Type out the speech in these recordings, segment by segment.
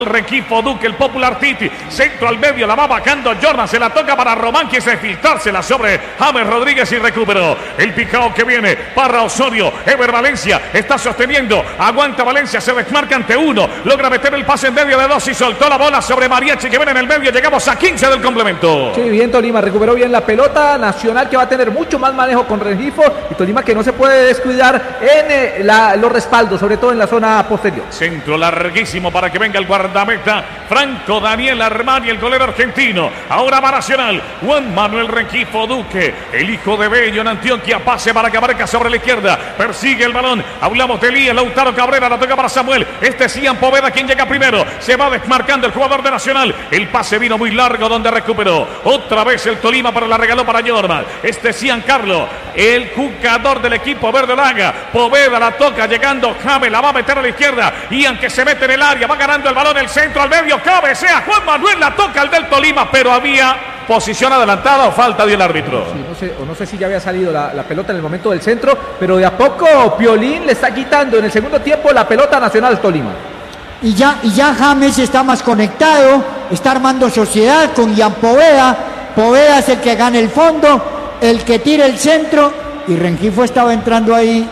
Rengifo Duque, el Popular Titi, centro al medio, la va bajando Jordan, se la toca para Román, quiere filtrársela sobre James Rodríguez y recuperó. El picao que viene para Osorio, Ever Valencia, está sosteniendo, aguanta Valencia, se desmarca ante uno, logra meter el pase en medio de dos y soltó la bola sobre Mariachi que viene en el medio, llegamos a 15 del complemento. Sí, bien Tolima, recuperó bien la pelota, Nacional que va a tener mucho más manejo con Rengifo y Tolima que no se puede descuidar en los respaldos, sobre todo en la zona posterior. Centro larguísimo para que venga el guardameta Franco Daniel Armani, el golero argentino. Ahora va Nacional, Juan Manuel Rengifo Duque, el hijo de Bello en Antioquia, pase para que abarca sobre la izquierda, persigue el balón, hablamos de Elías, Lautaro Cabrera, la toca para Samuel, Cian Poveda quien llega primero, se va desmarcando el jugador de Nacional, el pase vino muy largo donde recuperó, otra vez el Tolima pero la regaló para Jorman, Cian Carlos, el jugador del equipo verde Laga, Poveda la toca, llegando James, la va a meter a la izquierda, Ian que se mete en el área, va ganando el balón, el centro al medio, cabecea Juan Manuel, la toca el del Tolima, pero había posición adelantada o falta del árbitro. Sí, no sé si ya había salido la pelota en el momento del centro, pero de a poco Piolín le está quitando en el segundo tiempo la pelota Nacional Tolima. Y ya James está más conectado, está armando sociedad con Ian Poveda. Poveda es el que gana el fondo, el que tira el centro, y Rengifo estaba entrando ahí,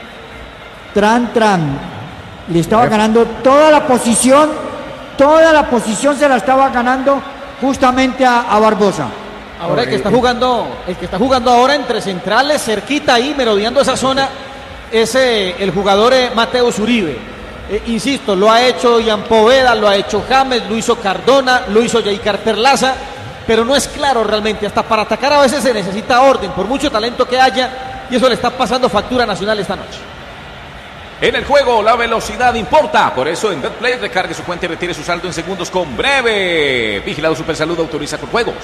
le estaba ganando toda la posición se la estaba ganando justamente a Barbosa. Ahora el que está jugando ahora entre centrales, cerquita ahí, merodeando esa zona, es el jugador Mateus Uribe. Insisto, lo ha hecho Ian Poveda, lo ha hecho James, lo hizo Cardona, lo hizo Jaicar Perlaza, pero no es claro realmente. Hasta para atacar a veces se necesita orden, por mucho talento que haya, y eso le está pasando factura a Nacional esta noche. En el juego la velocidad importa, por eso en BetPlay recargue su cuenta y retire su saldo en segundos con Breve. Vigilado Supersalud, autoriza con juegos.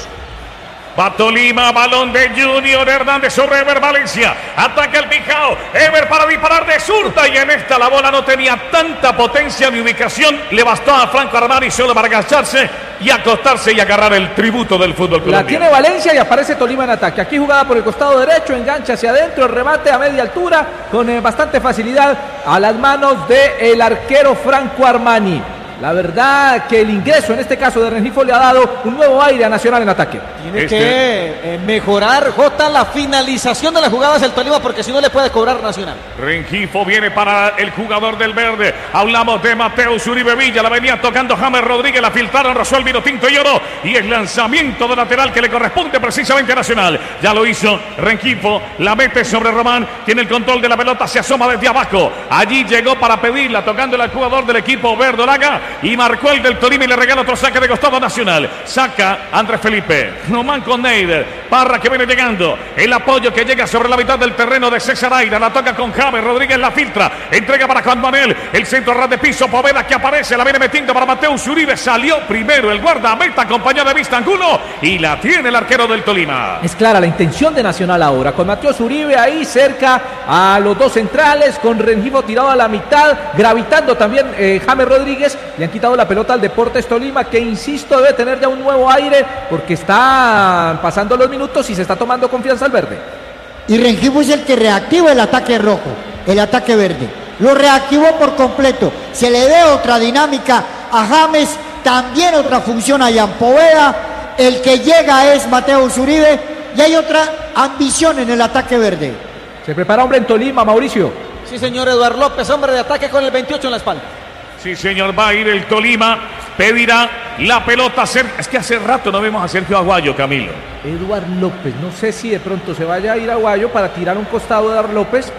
Va Tolima, balón de Junior Hernández sobre Ever Valencia, ataca el picao, Ever para disparar de zurda y en esta la bola no tenía tanta potencia ni ubicación, le bastó a Franco Armani solo para agacharse y acostarse y agarrar el tributo del fútbol colombiano. La tiene Valencia y aparece Tolima en ataque, aquí jugada por el costado derecho, engancha hacia adentro, el remate a media altura con bastante facilidad a las manos del arquero Franco Armani. La verdad que el ingreso en este caso de Rengifo le ha dado un nuevo aire a Nacional en ataque. Tiene que mejorar la finalización de las jugadas del Tolima, porque si no le puede cobrar Nacional. Rengifo viene para el jugador del verde. Hablamos de Mateus Uribe Villa, la venía tocando James Rodríguez, la filtraron, rozó el vino tinto y oro y el lanzamiento de lateral que le corresponde precisamente a Nacional. Ya lo hizo Rengifo, la mete sobre Román, tiene el control de la pelota, se asoma desde abajo. Allí llegó para pedirla, tocándole al jugador del equipo verde Laga. Y marcó el del Tolima y le regala otro saque de costado Nacional. Saca Andrés Felipe. Román con Neider. Parra que viene llegando. El apoyo que llega sobre la mitad del terreno de César Aira. La toca con James. Rodríguez la filtra. Entrega para Juan Manuel. El centro ras de piso. Poveda que aparece. La viene metiendo para Mateus Uribe. Salió primero el guardameta acompañado de Vistangulo. Y la tiene el arquero del Tolima. Es clara la intención de Nacional ahora. Con Mateus Uribe ahí cerca a los dos centrales. Con Rengifo tirado a la mitad. Gravitando también James Rodríguez. Le han quitado la pelota al Deportes Tolima, que insisto debe tener ya un nuevo aire porque están pasando los minutos y se está tomando confianza al verde. Y Rengifo es el que reactiva el ataque rojo, el ataque verde. Lo reactivó por completo. Se le ve otra dinámica a James, también otra función a Ian Poveda. El que llega es Mateus Uribe y hay otra ambición en el ataque verde. Se prepara hombre en Tolima, Mauricio. Sí, señor Eduardo López, hombre de ataque con el 28 en la espalda. Sí, señor, va a ir el Tolima, pedirá la pelota. Es que hace rato no vemos a Sergio Aguayo, Camilo. Eduardo López, no sé si de pronto se vaya a ir Aguayo para tirar un costado de Eduardo López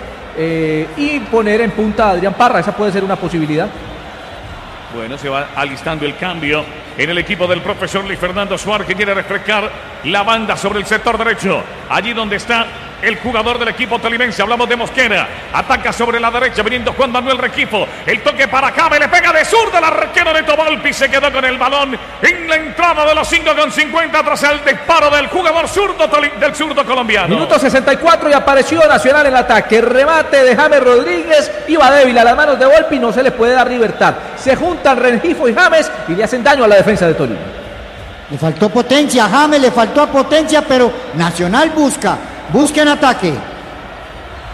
y poner en punta a Adrián Parra, esa puede ser una posibilidad. Bueno, se va alistando el cambio en el equipo del profesor Luis Fernando Suárez, que quiere refrescar la banda sobre el sector derecho, allí donde está el jugador del equipo tolimense. Hablamos de Mosquera, ataca sobre la derecha, viniendo Juan Manuel Rengifo, el toque para James, le pega de zurda, el arquero de Tobalpi se quedó con el balón en la entrada de los 5,50 tras el disparo del jugador del zurdo colombiano. Minuto 64 y apareció Nacional en el ataque, remate de James Rodríguez, iba débil a las manos de Volpi, no se le puede dar libertad, se juntan Rengifo y James y le hacen daño a la defensa de Tolima. Le faltó potencia a James, le faltó potencia, pero Nacional busca en ataque.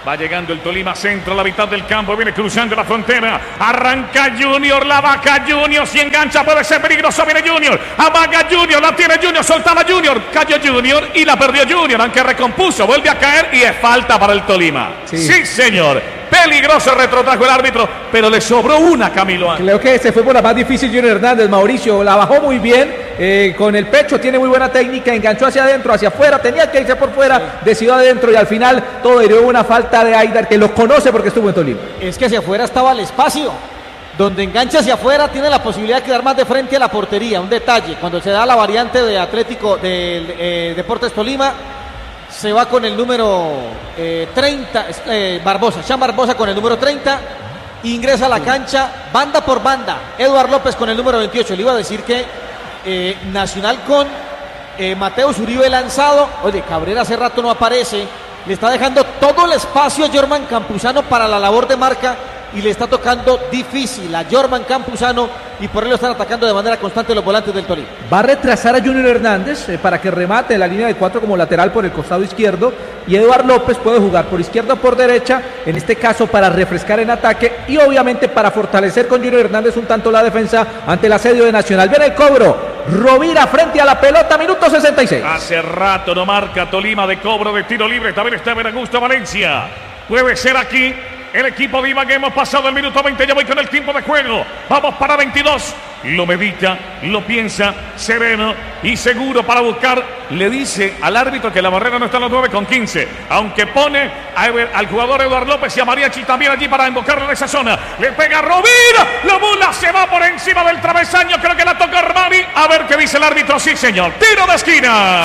Va llegando el Tolima centro a la mitad del campo. Viene cruzando la frontera. Arranca Junior. La vaca Junior. Si engancha puede ser peligroso. Viene Junior. Amaga Junior. La tiene Junior. Soltaba Junior. Cayó Junior y la perdió Junior. Aunque recompuso. Vuelve a caer y es falta para el Tolima. Sí, señor. Peligroso retrotrajo el árbitro, pero le sobró una, Camilo. Creo que se fue por la más difícil Junior Hernández, Mauricio. La bajó muy bien, con el pecho, tiene muy buena técnica, enganchó hacia adentro, hacia afuera, tenía que irse por fuera, decidió adentro y al final todo dio una falta de Aidar, que lo conoce porque estuvo en Tolima. Es que hacia afuera estaba el espacio. Donde engancha hacia afuera tiene la posibilidad de quedar más de frente a la portería. Un detalle, cuando se da la variante de Atlético del Deportes Tolima, se va con el número 30, Barbosa, Sean Barbosa con el número 30, ingresa a la cancha, banda por banda, Eduard López con el número 28. Le iba a decir que Nacional con Mateus Uribe lanzado, oye, Cabrera hace rato no aparece, le está dejando todo el espacio a Jorman Campuzano para la labor de marca y le está tocando difícil a Jorman Campuzano y por ello están atacando de manera constante los volantes del Tolima. Va a retrasar a Junior Hernández para que remate en la línea de 4 como lateral por el costado izquierdo y Eduard López puede jugar por izquierda o por derecha, en este caso para refrescar en ataque y obviamente para fortalecer con Junior Hernández un tanto la defensa ante el asedio de Nacional. Viene el cobro, Rovira frente a la pelota, minuto 66. Hace rato no marca Tolima de cobro de tiro libre, también está Augusto Valencia. Puede ser aquí el equipo de Ibagué. Hemos pasado el minuto 20, ya voy con el tiempo de juego. Vamos para 22. Lo medita, lo piensa, sereno y seguro para buscar. Le dice al árbitro que la barrera no está en los 9,15. Aunque pone al jugador Eduard López y a Mariachi también allí para invocarlo en esa zona. Le pega Rovira. La bola se va por encima del travesaño. Creo que la toca Armani. A ver qué dice el árbitro. Sí, señor. Tiro de esquina.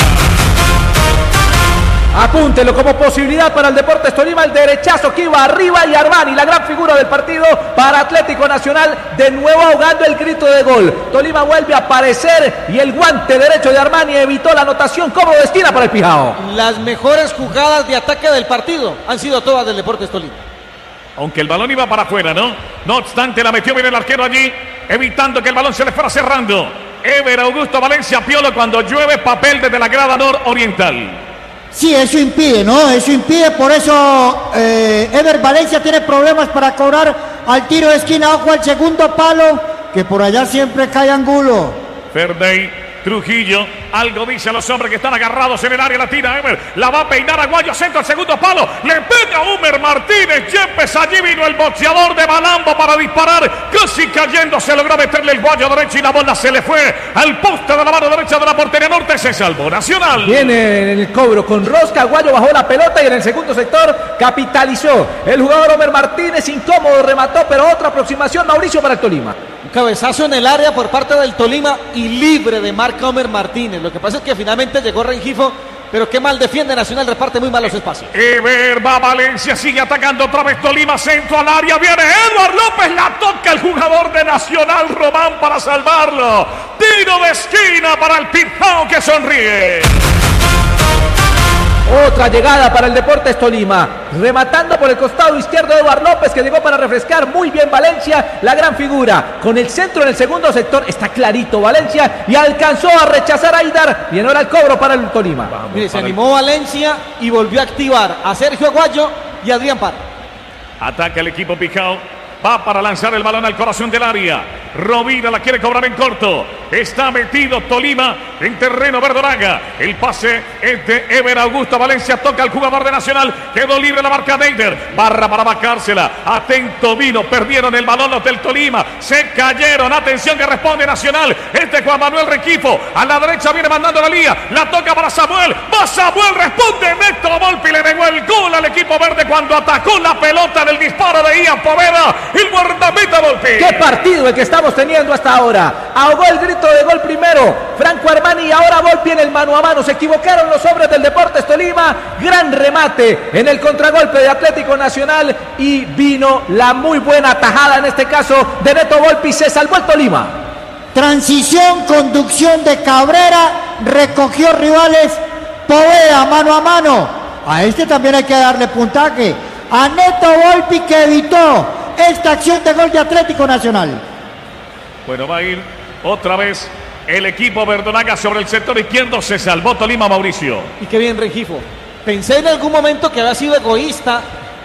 Apúntelo como posibilidad para el Deportes Tolima, el derechazo que iba arriba y Armani, la gran figura del partido para Atlético Nacional, de nuevo ahogando el grito de gol. Tolima vuelve a aparecer y el guante derecho de Armani evitó la anotación como de esquina para el Pijao. Las mejores jugadas de ataque del partido han sido todas del Deportes Tolima. Aunque el balón iba para afuera, ¿no? No obstante, la metió bien el arquero allí, evitando que el balón se le fuera cerrando. Ever Augusto Valencia Piolo cuando llueve papel desde la grada nororiental. Sí, eso impide, ¿no? Eso impide, por eso Ever Valencia tiene problemas para cobrar al tiro de esquina. Ojo al segundo palo, que por allá siempre cae Angulo. Ferdey, Trujillo, algo dice a los hombres que están agarrados en el área, la tira Ever, la va a peinar Aguayo, centro al segundo palo, le pega Humer Martínez, Yepes, allí vino el boxeador de Malambo para disparar, casi cayendo, se logró meterle el guayo derecho y la bola se le fue al poste de la mano derecha de la portería norte, se salvó Nacional. Viene en el cobro con rosca, Aguayo bajó la pelota y en el segundo sector capitalizó el jugador Humer Martínez, incómodo, remató, pero otra aproximación, Mauricio, para el Tolima. Un cabezazo en el área por parte del Tolima y libre de marca Homer Martínez. Lo que pasa es que finalmente llegó Rengifo, pero qué mal defiende Nacional, reparte muy mal los espacios. Ever va Valencia, sigue atacando otra vez Tolima, centro al área, viene Eduard López, la toca el jugador de Nacional, Román, para salvarlo. Tiro de esquina para el Pijao que sonríe. Otra llegada para el Deportes Tolima, rematando por el costado izquierdo Eduard López, que llegó para refrescar muy bien Valencia, la gran figura, con el centro en el segundo sector, está clarito Valencia y alcanzó a rechazar a Aidar y en hora el cobro para el Tolima. Mire, se animó Valencia y volvió a activar a Sergio Aguayo y a Adrián Parra. Ataca el equipo Pijao, va para lanzar el balón al corazón del área. Rovira la quiere cobrar en corto. Está metido Tolima en terreno verdolaga. El pase es de Ever Augusto Valencia. Toca al jugador de Nacional. Quedó libre la marca de Eider. Barra para bacársela. Atento vino. Perdieron el balón los del Tolima. Se cayeron. Atención que responde Nacional. Este Juan Manuel Rengifo. A la derecha viene mandando la lía. La toca para Samuel. Va Samuel. Responde Néstor Volpi. Le negó el gol al equipo verde cuando atacó la pelota del disparo de Ian Poveda. El guardameta Volpi. ¡Qué partido el que estamos teniendo hasta ahora! Ahogó el grito de gol primero Franco Armani y ahora Volpi en el mano a mano. Se equivocaron los hombres del Deportes Tolima. Gran remate en el contragolpe de Atlético Nacional y vino la muy buena tajada en este caso de Neto Volpi. Se salvó el Tolima. Transición, conducción de Cabrera, recogió rivales, Poveda mano a mano. A este también hay que darle puntaje. A Neto Volpi, que evitó esta acción de gol de Atlético Nacional. Bueno, va a ir otra vez el equipo verdolaga sobre el sector izquierdo. Se salvó Tolima, Mauricio. Y qué bien Rengifo. Pensé en algún momento que había sido egoísta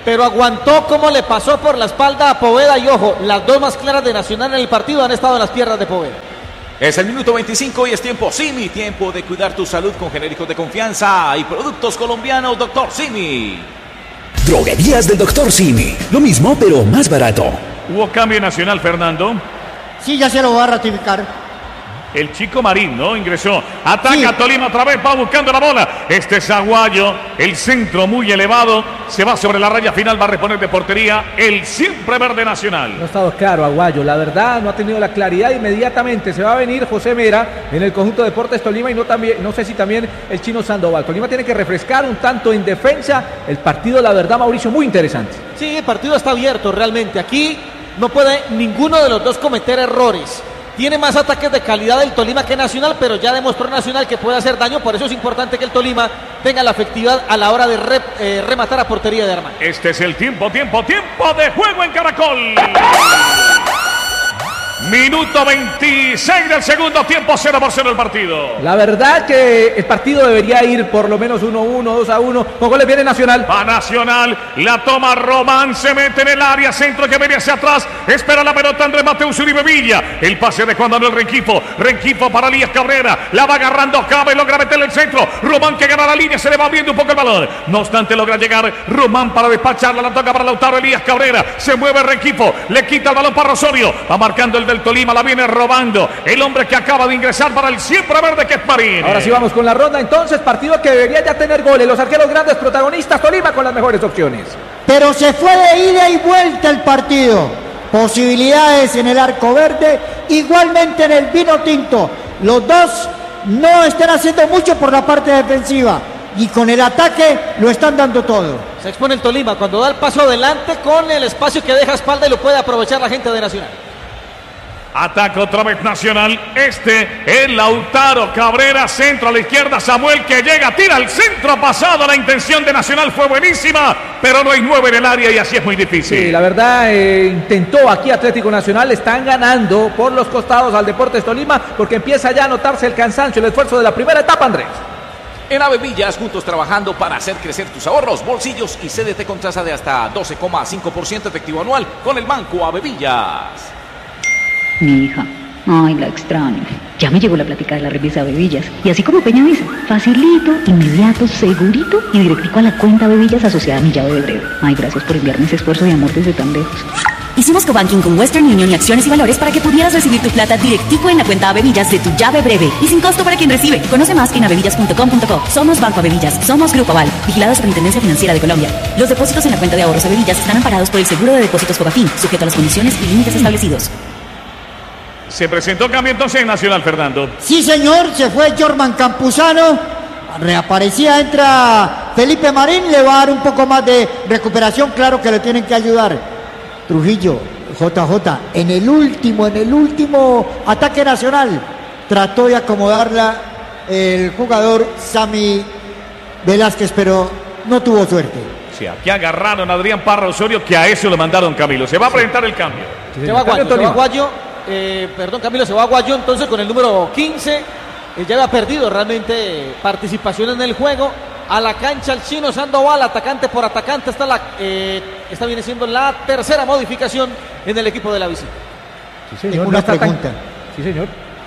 pero aguantó como le pasó por la espalda a Poveda. Y ojo, las dos más claras de Nacional en el partido han estado en las piernas de Poveda. Es el minuto 25 y es tiempo Simi, tiempo de cuidar tu salud con genéricos de confianza y productos colombianos Dr. Simi. Droguerías del Dr. Simi, lo mismo pero más barato. Hubo cambio en Nacional, Fernando. Sí, ya se lo va a ratificar. El Chico Marín, ¿no? Ingresó. Ataca Sí. Tolima otra vez, va buscando la bola. Este es Aguayo, el centro muy elevado. Se va sobre la raya final, va a reponer de portería el siempre verde Nacional. No ha estado claro Aguayo, la verdad no ha tenido la claridad. Inmediatamente se va a venir José Mera en el conjunto de Deportes Tolima y no sé si también el Chino Sandoval. Tolima tiene que refrescar un tanto en defensa. El partido, la verdad, Mauricio, muy interesante. Sí, el partido está abierto realmente. Aquí no puede ninguno de los dos cometer errores. Tiene más ataques de calidad el Tolima que Nacional, pero ya demostró Nacional que puede hacer daño. Por eso es importante que el Tolima tenga la efectividad a la hora de rematar a portería de Armán. Este es el tiempo de juego en Caracol. Minuto 26 del segundo tiempo, 0-0 el partido. La verdad que el partido debería ir por lo menos 1-1, 2-1. Con goles viene Nacional. Va Nacional, la toma Román, se mete en el área, centro que viene hacia atrás, espera la pelota Andrés Mateus Uribe Villa, el pase de Juan Manuel Rengifo para Elías Cabrera, la va agarrando Cabe, logra meterle el centro, Román que gana la línea, se le va abriendo un poco el balón, no obstante logra llegar Román para despacharla, la toca para Lautaro Elías Cabrera, se mueve Rengifo, le quita el balón para Osorio, va marcando el del Tolima, la viene robando, el hombre que acaba de ingresar para el siempre verde que es Marín. Ahora sí vamos con la ronda, entonces partido que debería ya tener goles, los arqueros grandes protagonistas, Tolima con las mejores opciones. Pero se fue de ida y vuelta el partido. Posibilidades en el arco verde, igualmente en el vino tinto. Los dos no están haciendo mucho por la parte defensiva y con el ataque lo están dando todo. Se expone el Tolima cuando da el paso adelante con el espacio que deja espalda y lo puede aprovechar la gente de Nacional. Ataca otra vez Nacional. Este es Lautaro Cabrera, centro a la izquierda. Samuel que llega, tira al centro pasado. La intención de Nacional fue buenísima, pero no hay 9 en el área y así es muy difícil. Sí, la verdad intentó aquí Atlético Nacional. Están ganando por los costados al Deportes Tolima porque empieza ya a notarse el cansancio, el esfuerzo de la primera etapa, Andrés. En Avevillas, juntos trabajando para hacer crecer tus ahorros, bolsillos y CDT con tasa de hasta 12,5% efectivo anual con el Banco Avevillas. Mi hija, ay, la extraño. Ya me llegó la plática de la revista Avevillas. Y así como Peña dice, facilito, inmediato, segurito y directico a la cuenta Avevillas asociada a mi llave de breve. Ay, gracias por enviarme ese esfuerzo de amor desde tan lejos. Hicimos cobanking con Western Union y acciones y valores para que pudieras recibir tu plata directico en la cuenta Avevillas de tu llave breve y sin costo para quien recibe. Conoce más en avevillas.com.co. Somos Banco Avevillas, somos Grupo Aval, vigilado Superintendencia Financiera de Colombia. Los depósitos en la cuenta de ahorros Avevillas están amparados por el seguro de depósitos Fogafín, sujeto a las condiciones y límites establecidos. Se presentó cambio entonces en Nacional, Fernando. Sí, señor, se fue Jorman Campuzano. Reaparecía, entra Felipe Marín, le va a dar un poco más de recuperación, claro que le tienen que ayudar. Trujillo, JJ, en el último ataque Nacional, trató de acomodarla el jugador Sammy Velázquez, pero no tuvo suerte. Sí, aquí agarraron a Adrián Parra Osorio, que a eso lo mandaron Camilo. Se va a presentar el cambio. Se va Aguayo, Camilo, se va Aguayo entonces con el número 15. Ya había perdido realmente participación en el juego. A la cancha el Chino Sandoval, atacante por atacante. Esta viene siendo la tercera modificación en el equipo de la visita. Sí, señor. Tengo una pregunta. Sí, señor.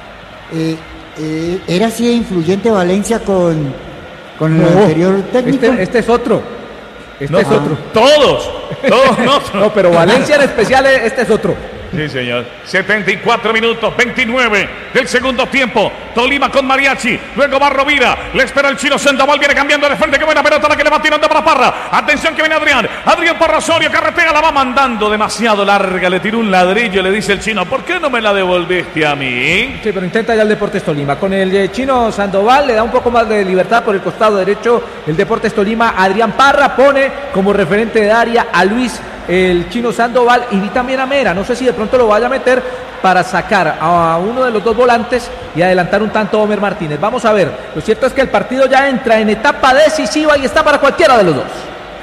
¿Era así de influyente Valencia con el anterior técnico? Este es otro. Este es otro. Todos No, pero Valencia en especial, este es otro. Sí, señor. 74 minutos, 29 del segundo tiempo. Tolima con Mariachi. Luego va Rovira. Le espera el Chino Sandoval. Viene cambiando de frente. Qué buena pelota la que le va tirando para Parra. Atención que viene Adrián. Adrián Parra Osorio. Carretea, la va mandando demasiado larga. Le tiró un ladrillo. Le dice el Chino, ¿por qué no me la devolviste a mí? Sí, pero intenta ya el Deportes Tolima. Con el Chino Sandoval le da un poco más de libertad por el costado derecho. El Deportes Tolima, Adrián Parra pone como referente de área a Luis el Chino Sandoval y vi también a Mera. No sé si de pronto lo vaya a meter para sacar a uno de los dos volantes y adelantar un tanto a Homer Martínez. Vamos a ver. Lo cierto es que el partido ya entra en etapa decisiva y está para cualquiera de los dos.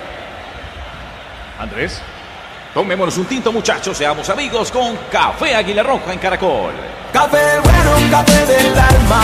Andrés, tomémonos un tinto, muchachos. Seamos amigos con Café Águila Roja en Caracol. Café bueno, café del alma.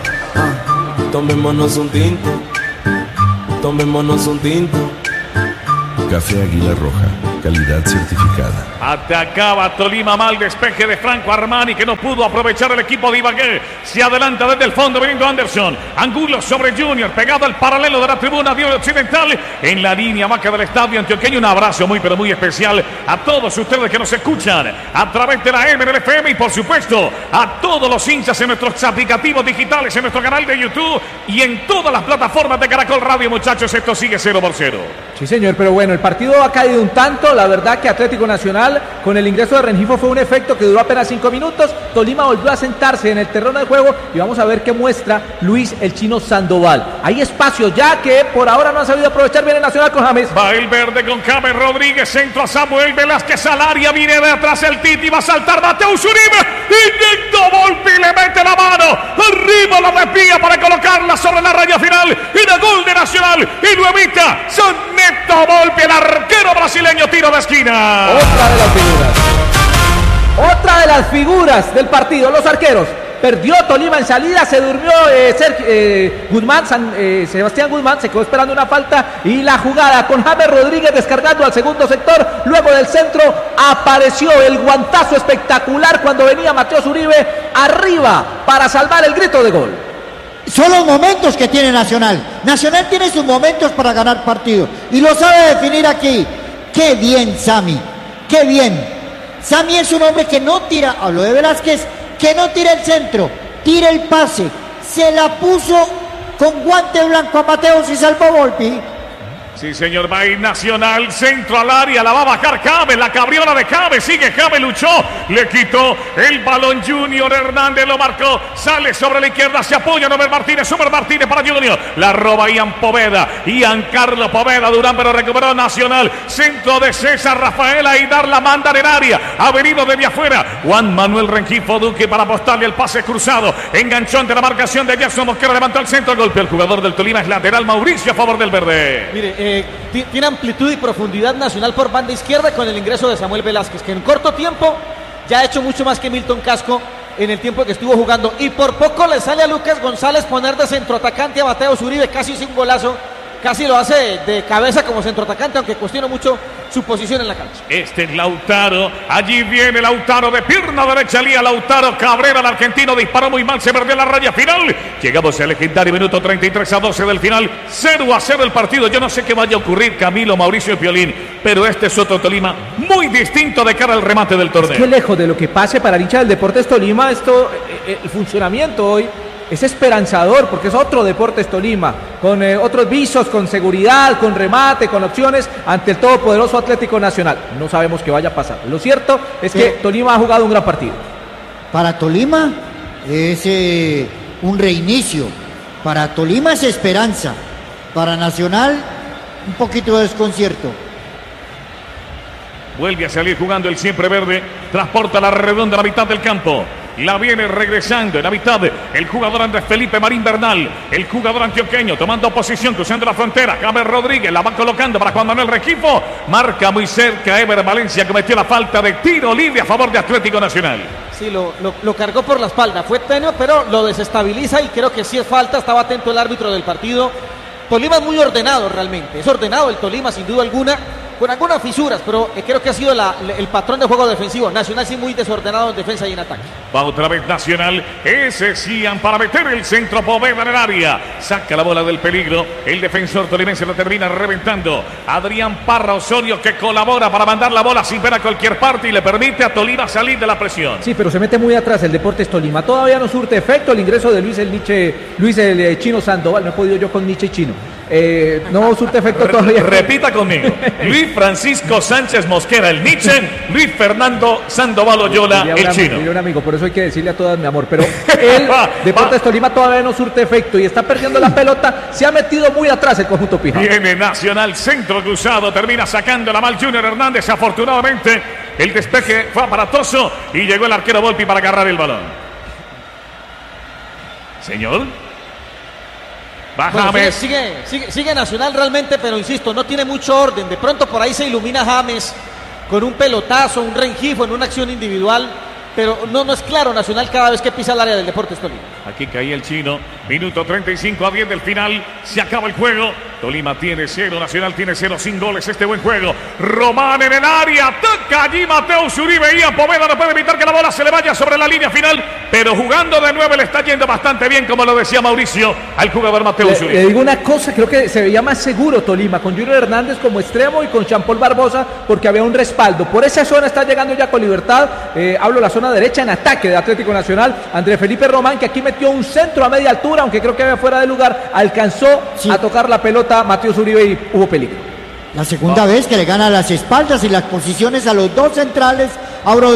Tomémonos un tinto. Tomémonos un tinto. Café Águila Roja, calidad certificada. Atacaba Tolima, mal despeje de Franco Armani que no pudo aprovechar el equipo de Ibagué. Se adelanta desde el fondo veniendo Anderson. Angulo sobre Junior, pegado al paralelo de la tribuna de Occidental. En la línea vaca del estadio antioqueño. Un abrazo muy pero muy especial a todos ustedes que nos escuchan a través de la MNFM y por supuesto a todos los hinchas en nuestros aplicativos digitales, en nuestro canal de YouTube y en todas las plataformas de Caracol Radio, muchachos. Esto sigue 0-0. Sí, señor, pero bueno, el partido ha caído un tanto. La verdad que Atlético Nacional, con el ingreso de Rengifo, fue un efecto que duró apenas 5 minutos. Tolima volvió a sentarse en el terreno de juego y vamos a ver qué muestra Luis el Chino Sandoval. Hay espacio ya que por ahora no han sabido aprovechar bien el Nacional con James. Va el verde con James Rodríguez, centro a Samuel Velázquez al área, viene de atrás el Titi, va a saltar Mateus Uribe, intentó Volpi, le mete la mano, arriba la desvía para colocarla sobre la raya final, y de gol de Nacional, y lo evita San Neto Volpi, el arquero brasileño, tiro de esquina. Otra de las figuras del partido, los arqueros. Perdió Tolima en salida, se durmió Sebastián Guzmán, se quedó esperando una falta y la jugada con James Rodríguez descargando al segundo sector. Luego del centro apareció el guantazo espectacular cuando venía Mateus Uribe arriba para salvar el grito de gol. Son los momentos que tiene Nacional. Nacional tiene sus momentos para ganar partidos y lo sabe definir aquí. Qué bien, Sami, qué bien. Sami es un hombre que no tira, hablo de Velázquez, que no tira el centro, tira el pase, se la puso con guante blanco a Mateus y salvó Volpi. Sí, señor, va a ir Nacional, centro al área, la va a bajar James, la cabriola de James, sigue James, luchó, le quitó el balón Junior Hernández, lo marcó, sale sobre la izquierda, se apoya Nomer Martínez, Super Martínez para Junior, la roba Ian Carlos Poveda, Durán, pero recuperó Nacional, centro de César Rafael, Aidar la manda en el área, ha venido desde afuera, Juan Manuel Rengifo Duque para apostarle el pase cruzado, enganchón de la marcación de Jackson Mosquera, levantó el centro, golpe el jugador del Tolima, es lateral Mauricio a favor del verde. Mire, tiene amplitud y profundidad Nacional por banda izquierda con el ingreso de Samuel Velázquez, que en corto tiempo ya ha hecho mucho más que Milton Casco en el tiempo que estuvo jugando, y por poco le sale a Lucas González poner de centroatacante a Mateus Uribe, casi hizo un golazo, casi lo hace de cabeza como centroatacante, aunque cuestiona mucho su posición en la cancha. Este es Lautaro, allí viene Lautaro de pierna derecha, Lía Lautaro Cabrera, el argentino disparó muy mal, se perdió la raya final. Llegamos al legendario minuto 33-12 del final, 0-0 el partido. Yo no sé qué vaya a ocurrir, Camilo, Mauricio y Piolín, pero este es otro Tolima muy distinto de cara al remate del torneo. Es que lejos de lo que pase para el hincha del Deportes Tolima, el funcionamiento hoy es esperanzador, porque es otro Deportes Tolima, con otros visos, con seguridad, con remate, con opciones, ante el todopoderoso Atlético Nacional. No sabemos qué vaya a pasar. Lo cierto es que Tolima ha jugado un gran partido. Para Tolima es un reinicio. Para Tolima es esperanza. Para Nacional, un poquito de desconcierto. Vuelve a salir jugando el siempre verde, transporta la redonda a la mitad del campo. La viene regresando en la mitad el jugador Andrés Felipe Marín Bernal, el jugador antioqueño tomando posición, cruzando la frontera. James Rodríguez la va colocando para Juan Manuel Rengifo, marca muy cerca Ever Valencia, cometió la falta de tiro libre a favor de Atlético Nacional. Sí, lo cargó por la espalda, fue tenue, pero lo desestabiliza y creo que sí es falta, estaba atento el árbitro del partido. Tolima es muy ordenado realmente, es ordenado el Tolima sin duda alguna, con algunas fisuras, pero creo que ha sido el patrón de juego defensivo. Nacional sí muy desordenado en defensa y en ataque. Va otra vez Nacional, ese Cian para meter el centro, Poveda en el área, saca la bola del peligro, el defensor tolimense lo termina reventando. Adrián Parra Osorio, que colabora para mandar la bola sin ver a cualquier parte y le permite a Tolima salir de la presión. Sí, pero se mete muy atrás el Deportes Tolima, todavía no surte efecto el ingreso de Luis el Chino Sandoval, no he podido yo con Nietzsche y Chino. No surte efecto todavía. Repita conmigo. Luis Francisco Sánchez Mosquera, el Nietzsche. Luis Fernando Sandoval Oyola, el Chino. Un amigo, por eso hay que decirle a todas mi amor. Pero el Deportes Tolima todavía no surte efecto y está perdiendo la pelota. Se ha metido muy atrás el conjunto Pijao. Viene Nacional, centro cruzado, termina sacando la mal Junior Hernández. Afortunadamente, el despeje fue aparatoso y llegó el arquero Volpi para agarrar el balón. Señor. Bueno, sigue Nacional realmente, pero insisto, no tiene mucho orden. De pronto por ahí se ilumina James con un pelotazo, un Rengifo en una acción individual, pero no es claro Nacional cada vez que pisa el área del Deportes Tolima. Aquí caía el Chino, minuto 35 a 10 del final, se acaba el juego. Tolima tiene 0, Nacional tiene 0, sin goles este buen juego. Román en el área, toca allí Mateus Uribe. Ian Poveda no puede evitar que la bola se le vaya sobre la línea final, pero jugando de 9 le está yendo bastante bien, como lo decía Mauricio, al jugador Mateus Uribe. Le digo una cosa, creo que se veía más seguro Tolima, con Junior Hernández como extremo y con Jean-Paul Barbosa, porque había un respaldo. Por esa zona está llegando ya con libertad, hablo de la zona derecha en ataque de Atlético Nacional, André Felipe Román, que aquí metió un centro a media altura, aunque creo que había fuera de lugar, alcanzó a tocar la pelota Mateus Uribe y hubo peligro. La segunda vez que le gana las espaldas y las posiciones a los dos centrales. Hablo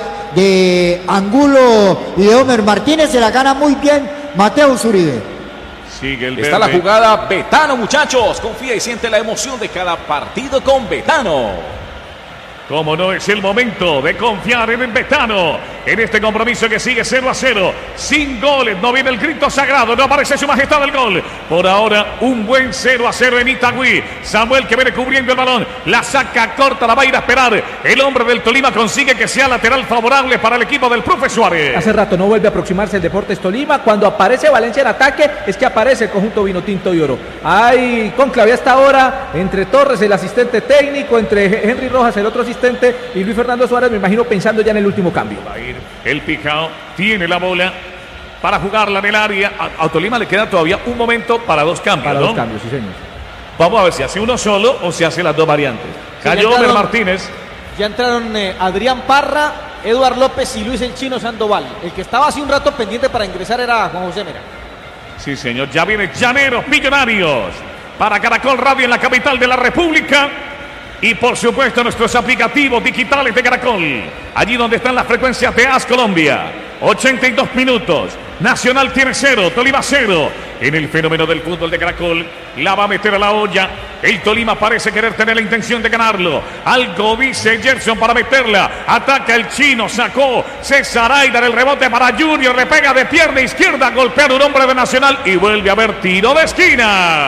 de Angulo y de Homer Martínez. Se la gana muy bien Mateus Uribe. Sigue el Está la jugada Betano, muchachos. Confía y siente la emoción de cada partido con Betano. Como no, es el momento de confiar en el Betano, en este compromiso que sigue 0-0, sin goles. No viene el grito sagrado, no aparece su majestad el gol. Por ahora, un buen 0-0 en Itagüí. Samuel, que viene cubriendo el balón, la saca corta, la va a ir a esperar. El hombre del Tolima consigue que sea lateral favorable para el equipo del profe Suárez. Hace rato no vuelve a aproximarse el Deportes Tolima. Cuando aparece Valencia en ataque, es que aparece el conjunto vinotinto y oro. Hay conclave hasta ahora entre Torres, el asistente técnico, entre Henry Rojas, el otro asistente, y Luis Fernando Suárez, me imagino pensando ya en el último cambio. Va a ir el Pijao, tiene la bola para jugarla en el área. A Tolima le queda todavía un momento para dos cambios. Para ¿no? dos cambios, sí señor. Vamos a ver si hace uno solo o si hace las dos variantes. Cayó Homer Martínez. Ya entraron Adrián Parra, Eduard López y Luis el Chino Sandoval. El que estaba hace un rato pendiente para ingresar era Juan José Mera. Sí señor, ya viene Llaneros Millonarios para Caracol Radio en la capital de la República. Y por supuesto nuestros aplicativos digitales de Caracol, allí donde están las frecuencias de AS Colombia. 82 minutos, Nacional tiene 0, Tolima 0. En el fenómeno del fútbol de Caracol, la va a meter a la olla. El Tolima parece querer tener la intención de ganarlo. Algo dice Gerson para meterla. Ataca el Chino, sacó César Aidar, el rebote para Junior, le pega de pierna izquierda, golpea a un hombre de Nacional y vuelve a haber tiro de esquina.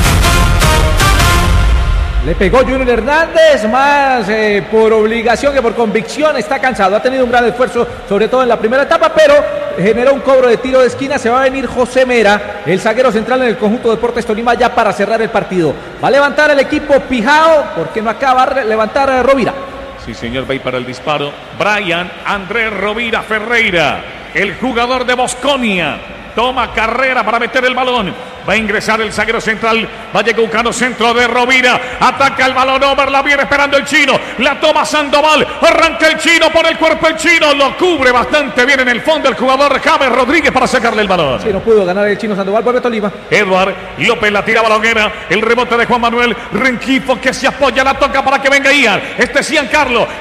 Le pegó Junior Hernández, más por obligación que por convicción. Está cansado, ha tenido un gran esfuerzo, sobre todo en la primera etapa, pero generó un cobro de tiro de esquina. Se va a venir José Mera, el zaguero central en el conjunto de Deportes Tolima, ya para cerrar el partido. Va a levantar el equipo Pijao, porque no acaba de levantar Rovira. Sí señor, va a ir para el disparo Brian Andrés Rovira Ferreira, el jugador de Bosconia. Toma carrera para meter el balón. Va a ingresar el zaguero central. Vallecaucano, centro de Rovira. Ataca el balón. Over, la viene esperando el Chino. La toma Sandoval. Arranca el Chino por el cuerpo. El Chino lo cubre bastante bien en el fondo el jugador James Rodríguez para sacarle el balón. Sí, no pudo ganar el Chino Sandoval. Vuelve Tolima. Eduard López la tira balonera. El rebote de Juan Manuel Rengifo, que se apoya. La toca para que venga Ian. Este es Ian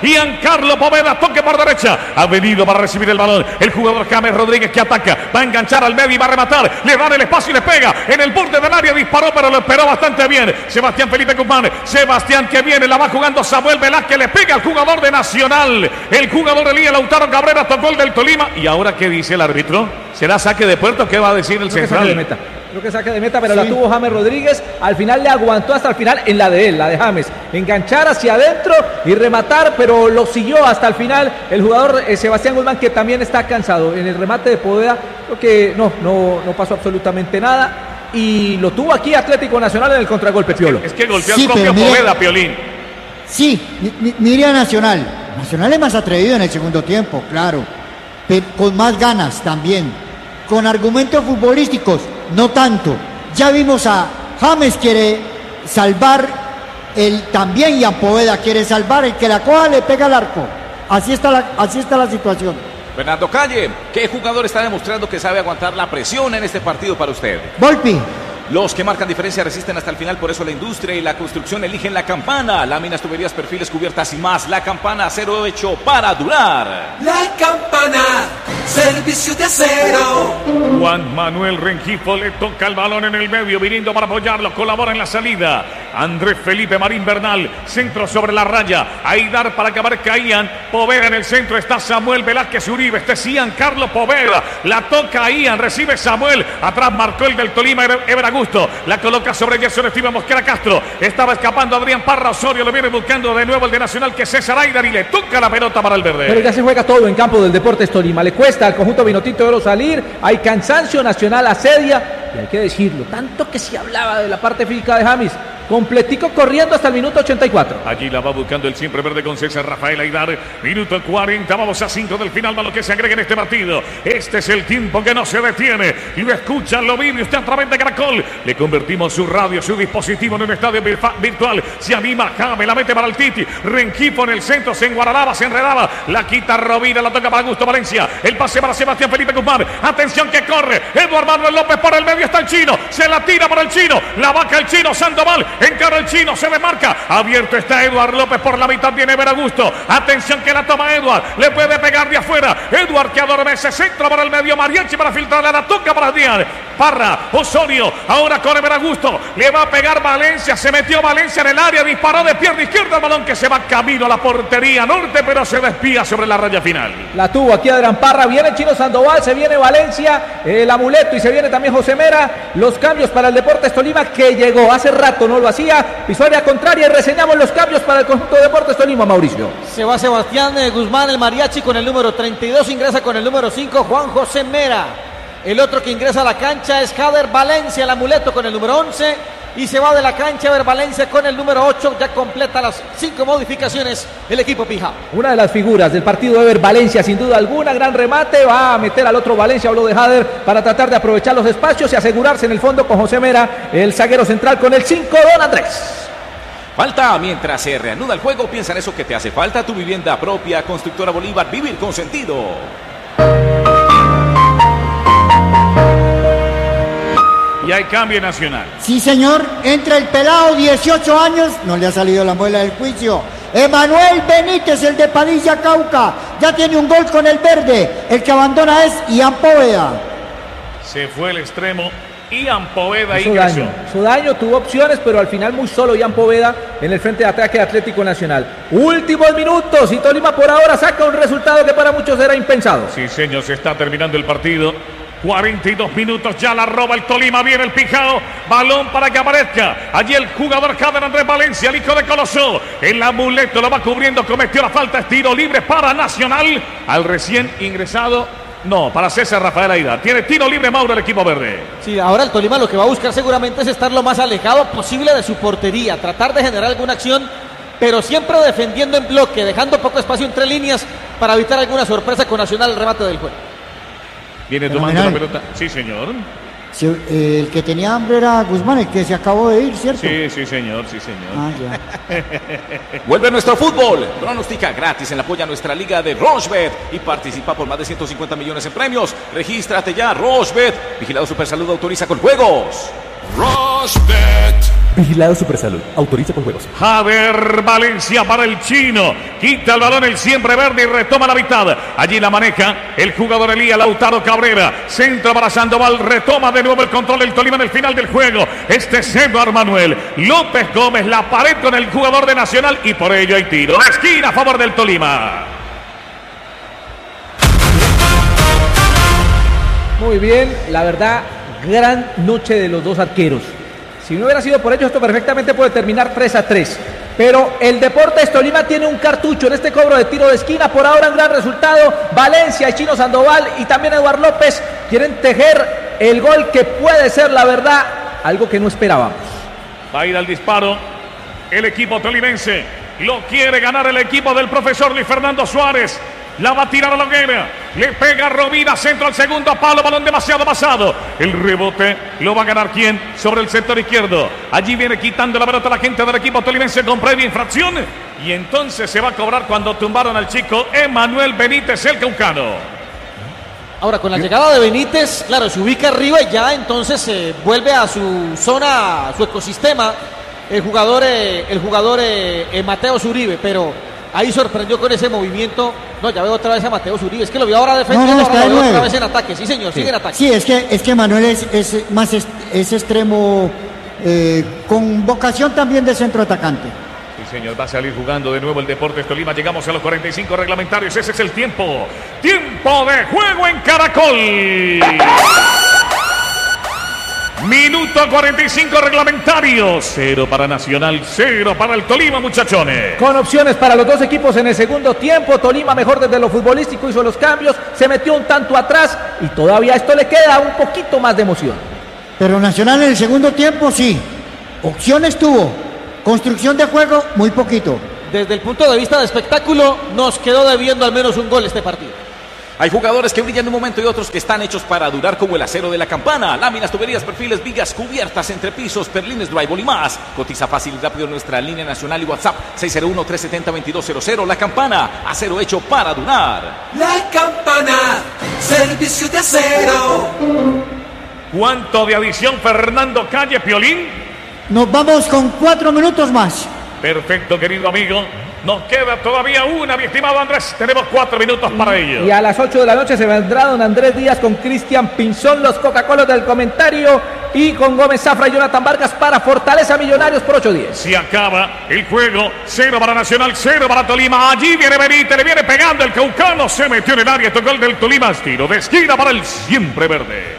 Carlo Poveda. Toque por derecha. Ha venido para recibir el balón. El jugador James Rodríguez, que ataca. Va a enganchar al medio y va a rematar. Le dan el espacio y le pega. En el borde del área disparó, pero lo esperó bastante bien Sebastián Felipe Guzmán. Sebastián, que viene, la va jugando Samuel Velázquez, le pega al jugador de Nacional. El jugador Elías Lautaro Cabrera tocó el del Tolima. ¿Y ahora qué dice el árbitro? ¿Será saque de puerto? ¿Qué va a decir el central? Creo que saque de meta, pero sí, la tuvo James Rodríguez. Al final le aguantó hasta el final en la de él, la de James. Enganchar hacia adentro y rematar, pero lo siguió hasta el final el jugador Sebastián Guzmán, que también está cansado. En el remate de Poveda, creo que no pasó absolutamente nada. Y lo tuvo aquí Atlético Nacional en el contragolpe, Piolo. Es que golpeó al propio Poveda, Piolín. Sí, mire a Nacional. Nacional es más atrevido en el segundo tiempo, claro. Pero con más ganas también. Con argumentos futbolísticos, no tanto. Ya vimos a James quiere salvar, también Ian Poveda quiere salvar, el que la coja le pega al arco. Así está la situación. Bernardo Calle, ¿qué jugador está demostrando que sabe aguantar la presión en este partido para usted? Volpi. Los que marcan diferencia resisten hasta el final, por eso la industria y la construcción eligen La Campana. Láminas, tuberías, perfiles, cubiertas y más. La Campana, acero hecho para durar. La Campana, servicio de acero. Juan Manuel Rengifo le toca el balón en el medio, viniendo para apoyarlo, colabora en la salida. Andrés Felipe Marín Bernal, centro sobre la raya. Aidar para que abarca Ian. Poveda en el centro, está Samuel Velázquez Uribe. Este es Ian Carlos Poveda. La toca Ian, recibe Samuel. Atrás marcó el del Tolima, Ever Augusto. La coloca sobre Gerson Steven Mosquera Castro. Estaba escapando Adrián Parra Osorio. Lo viene buscando de nuevo el de Nacional, que es César Aidar, y le toca la pelota para el verde. Pero ya se juega todo en campo del Deportes Tolima. Le cuesta al conjunto vinotinto de oro salir. Hay cansancio, Nacional asedia. y hay que decirlo, tanto que se hablaba de la parte física de James, completico corriendo hasta el minuto 84. Allí la va buscando el siempre verde con César Rafael Aidar. Minuto 40, vamos a 5 del final, a lo que se agrega en este partido. Este es el tiempo que no se detiene. Y lo escuchan, lo vive usted a través de Caracol. Le convertimos su radio, su dispositivo en un estadio virtual. Se anima James, la mete para el Titi. Rengifo en el centro, se enguaralaba, se enredaba. La quita Rovira, la toca para Augusto Valencia. El pase para Sebastián Felipe Guzmán. Atención que corre. Eduardo Manuel López por el medio está el chino. Se la tira por el chino. La vaca el chino, Sandoval. Encara el chino, se demarca. Abierto está Eduardo López por la mitad. Viene Veragusto. Atención que la toma Eduardo. Le puede pegar de afuera. Eduardo que adormece. Centro para el medio. Mariachi para filtrar. La toca para Díaz. Parra. Osorio. Ahora corre Veragusto. Le va a pegar Valencia. Se metió Valencia en el área. Disparó de pierna izquierda el balón que se va camino a la portería norte, pero se despía sobre la raya final. La tuvo aquí Adrián Parra. Viene el chino Sandoval. Se viene Valencia. El amuleto. Y se viene también José Mera. Los cambios para el Deportes Tolima que llegó. Hace rato no lo hacía. Pisó área contraria y reseñamos los cambios para el conjunto de Deportes Tolima, Mauricio. Se va Sebastián Guzmán, el mariachi, con el número 32, ingresa con el número 5, Juan José Mera. El otro que ingresa a la cancha es Jader Valencia, el amuleto, con el número 11. Y se va de la cancha Ever Valencia con el número 8. Ya completa las 5 modificaciones el equipo Pijao. Una de las figuras del partido Ever Valencia, sin duda alguna, gran remate. Va a meter al otro Valencia, habló de Jader, para tratar de aprovechar los espacios y asegurarse en el fondo con José Mera, el zaguero central, con el 5, Don Andrés. Falta mientras se reanuda el juego. Piensa en eso que te hace falta. Tu vivienda propia, Constructora Bolívar, vivir con sentido. Y hay cambio nacional. Sí, señor. Entra el pelado, 18 años. No le ha salido la muela del juicio. Emanuel Benítez, el de Padilla, Cauca. Ya tiene un gol con el verde. El que abandona es Ian Poveda. Se fue el extremo. Ian Poveda hizo daño, tuvo opciones, pero al final muy solo Ian Poveda en el frente de ataque de Atlético Nacional. Últimos minutos y Tolima por ahora saca un resultado que para muchos era impensado. Sí, señor, se está terminando el partido. 42 minutos, ya la roba el Tolima, viene el Pijao, balón para que aparezca, allí el jugador Jader Andrés Valencia, el hijo de Coloso, el amuleto lo va cubriendo, cometió la falta, es tiro libre para Nacional, al recién ingresado, no, para César Rafael Aidar, tiene tiro libre Mauro el equipo verde. Sí, ahora el Tolima lo que va a buscar seguramente es estar lo más alejado posible de su portería, tratar de generar alguna acción, pero siempre defendiendo en bloque, dejando poco espacio entre líneas para evitar alguna sorpresa con Nacional el remate del juego. Viene tomando la pelota. Sí, señor. Sí, el que tenía hambre era Guzmán, el que se acabó de ir, ¿cierto? Sí, sí, señor, sí, señor. Ah, ya. Vuelve nuestro fútbol. Pronostica gratis en la polla nuestra liga de Rochebet y participa por más de 150 millones en premios. Regístrate ya, Rochebet. Vigilado Supersalud, autoriza con juegos. Rochebet. Vigilado Supersalud, autoriza con juegos. Jader Valencia para el chino. Quita el balón el siempre verde y retoma la mitad. Allí la maneja el jugador Elías Lautaro Cabrera. Centro para Sandoval. Retoma de nuevo el control del Tolima en el final del juego. Este es Eduardo Manuel López Gómez. La pared con el jugador de Nacional y por ello hay tiro. La esquina a favor del Tolima. Muy bien, la verdad, gran noche de los dos arqueros. Si no hubiera sido por ello, esto perfectamente puede terminar 3-3. Pero el Deportes Tolima tiene un cartucho en este cobro de tiro de esquina. Por ahora un gran resultado. Valencia y Chino Sandoval y también Eduardo López quieren tejer el gol que puede ser, la verdad, algo que no esperábamos. Va a ir al disparo el equipo tolimense. Lo quiere ganar el equipo del profesor Luis Fernando Suárez. La va a tirar a la hoguera. Le pega Rovira, centro al segundo palo. Balón demasiado pasado. El rebote lo va a ganar ¿quién? Sobre el sector izquierdo. Allí viene quitando la pelota la gente del equipo tolimense con previa infracción. Y entonces se va a cobrar cuando tumbaron al chico Emanuel Benítez, el caucano. Ahora, con la llegada de Benítez, claro, se ubica arriba y ya entonces se vuelve a su zona, a su ecosistema, el jugador Mateo Uribe, pero ahí sorprendió con ese movimiento. No, ya veo otra vez a Mateo Uribe. Es que lo vio ahora defendiendo, ahora lo veo otra vez en ataque. Sí, señor, sigue en ataque. Sí, es que Manuel es extremo con vocación también de centro atacante. Sí, señor, va a salir jugando de nuevo el Deportes Tolima. Llegamos a los 45 reglamentarios. Ese es el tiempo. Tiempo de juego en Caracol. Minuto 45 reglamentario. 0 para Nacional, 0 para el Tolima, muchachones. Con opciones para los dos equipos en el segundo tiempo. Tolima mejor desde lo futbolístico, hizo los cambios, se metió un tanto atrás y todavía esto le queda un poquito más de emoción. Pero Nacional en el segundo tiempo sí. Opciones tuvo. Construcción de juego, muy poquito. Desde el punto de vista de espectáculo, nos quedó debiendo al menos un gol este partido. Hay jugadores que brillan en un momento y otros que están hechos para durar, como el acero de la Campana. Láminas, tuberías, perfiles, vigas, cubiertas, entrepisos, perlines, drywall y más. Cotiza fácil y rápido en nuestra línea nacional y WhatsApp 601-370-2200. La Campana, acero hecho para durar. La Campana, servicio de acero. ¿Cuánto de adición, Fernando Calle, Piolín? Nos vamos con 4 minutos más. Perfecto, querido amigo. Nos queda todavía una, mi estimado Andrés. Tenemos 4 minutos para ello. Y a las 8 de la noche se vendrá don Andrés Díaz con Cristian Pinzón, los Coca-Cola del comentario, y con Gómez Zafra y Jonathan Vargas para Fortaleza Millonarios por 8-10. Se acaba el juego. 0 para Nacional, 0 para Tolima. Allí viene Benítez, le viene pegando el Caucano. Se metió en el área, tocó el del Tolima. Tiro de esquina para el siempre verde.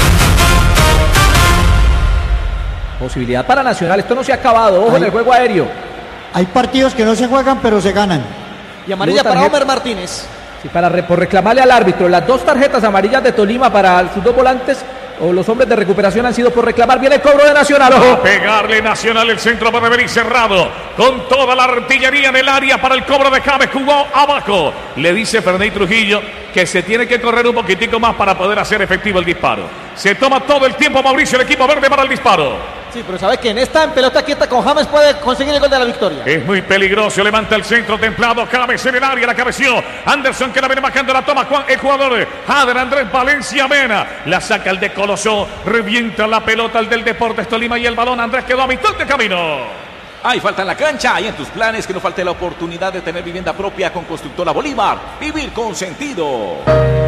Posibilidad para Nacional, esto no se ha acabado. Ojo en el juego aéreo. Hay partidos que no se juegan, pero se ganan. Y amarilla para Homer Martínez. Sí, por reclamarle al árbitro. Las 2 tarjetas amarillas de Tolima para sus 2 volantes o los hombres de recuperación han sido por reclamar. Viene el cobro de Nacional. Ojo. A pegarle Nacional, el centro para venir cerrado. Con toda la artillería en el área para el cobro de James. Jugó abajo. Le dice Ferney Trujillo que se tiene que correr un poquitico más para poder hacer efectivo el disparo. Se toma todo el tiempo Mauricio, el equipo verde, para el disparo. Sí, pero sabe que en pelota quieta con James puede conseguir el gol de la victoria. Es muy peligroso, levanta el centro templado, James en el área, la cabeció. Anderson, que la viene bajando, la toma el jugador Jader Andrés Valencia Mena. La saca el de Colosó, revienta la pelota el del Deportes Tolima y el balón Andrés quedó a mitad de camino. Hay falta en la cancha, hay en tus planes que no falte la oportunidad de tener vivienda propia con Constructora Bolívar. Vivir con sentido.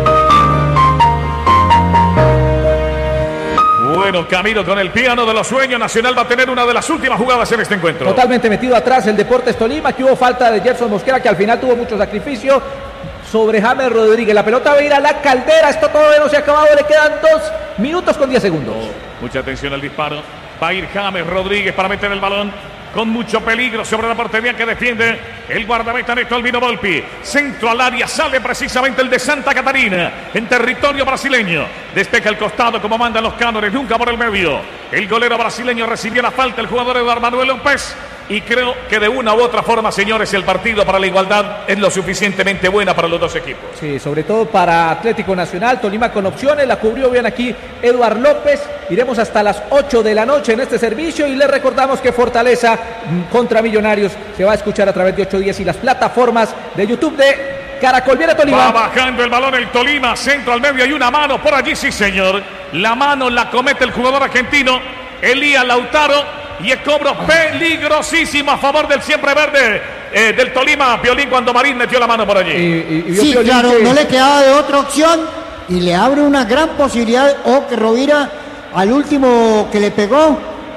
Bueno, camino con el piano de los sueños. Nacional va a tener una de las últimas jugadas en este encuentro. Totalmente metido atrás el Deportes Tolima, que hubo falta de Gerson Mosquera, que al final tuvo mucho sacrificio sobre James Rodríguez. La pelota va a ir a la Caldera, esto todavía no se ha acabado, le quedan 2 minutos con 10 segundos. Mucha atención al disparo. Va a ir James Rodríguez para meter el balón. Con mucho peligro sobre la portería que defiende el guardameta Néstor Albino Volpi. Centro al área, sale precisamente el de Santa Catarina en territorio brasileño. Despeja el costado como mandan los cánones, nunca por el medio. El golero brasileño recibió la falta, el jugador Eduardo Manuel López. Y creo que de una u otra forma, señores, el partido para la igualdad es lo suficientemente buena para los dos equipos. Sí, sobre todo para Atlético Nacional. Tolima con opciones, la cubrió bien aquí Eduardo López. Iremos hasta las 8 de la noche en este servicio y les recordamos que Fortaleza contra Millonarios se va a escuchar a través de 810 y las plataformas de YouTube de Caracol. Viene Tolima. Va bajando el balón el Tolima, centro al medio, hay una mano por allí, sí señor. La mano la comete el jugador argentino Elías Lautaro. Y el cobro peligrosísimo a favor del siempre verde del Tolima, Violín, cuando Marín metió la mano por allí. Sí, claro, no le quedaba de otra opción y le abre una gran posibilidad. O que Rovira al último que le pegó,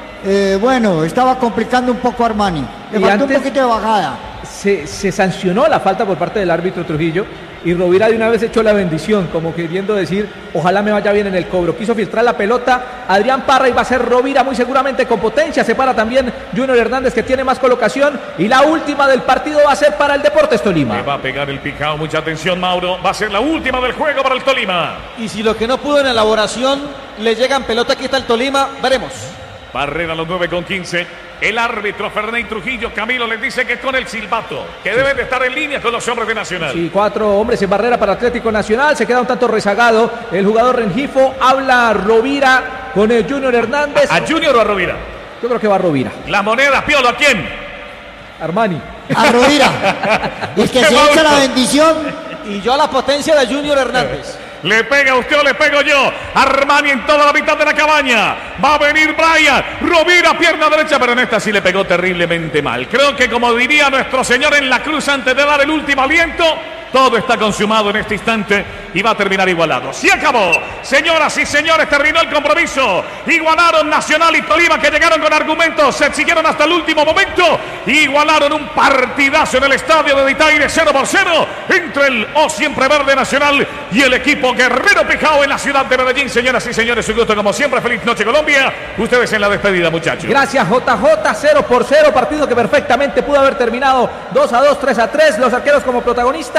bueno, estaba complicando un poco a Armani. Le faltó un poquito de bajada. Se sancionó la falta por parte del árbitro Trujillo y Rovira de una vez echó la bendición, como queriendo decir, ojalá me vaya bien en el cobro. Quiso filtrar la pelota Adrián Parra y va a ser Rovira muy seguramente con potencia. Se para también Junior Hernández, que tiene más colocación, y la última del partido va a ser para el Deportes Tolima. Le va a pegar el picao, mucha atención Mauro, va a ser la última del juego para el Tolima. Y si lo que no pudo en elaboración le llegan pelota, aquí está el Tolima, veremos. Barrera a los 9:15. El árbitro Ferney Trujillo, Camilo, les dice que con el silbato, que deben de estar en línea con los hombres de Nacional. Sí, 4 hombres en barrera para Atlético Nacional. Se queda un tanto rezagado el jugador Rengifo. Habla Rovira con el Junior Hernández. ¿A Junior o a Rovira? Yo creo que va a Rovira. La moneda, Piolo, ¿a quién? Armani. A Rovira. Y que se echa la bendición. Y yo a la potencia de Junior Hernández. Le pega usted o le pego yo. Armani en toda la mitad de la cabaña. Va a venir Brian. Rovira, pierna derecha, pero en esta sí le pegó terriblemente mal. Creo que, como diría nuestro Señor en la cruz antes de dar el último aliento, todo está consumado en este instante y va a terminar igualado. ¡Se acabó! Señoras y señores, terminó el compromiso. Igualaron Nacional y Tolima, que llegaron con argumentos, se exigieron hasta el último momento. Igualaron un partidazo en el estadio de Ditaire, 0-0, entre el siempre verde Nacional y el equipo Guerrero Pijao en la ciudad de Medellín. Señoras y señores, su gusto como siempre. Feliz noche, Colombia. Ustedes en la despedida, muchachos. Gracias, JJ. 0-0, partido que perfectamente pudo haber terminado 2-2, 3-3. Los arqueros como protagonistas.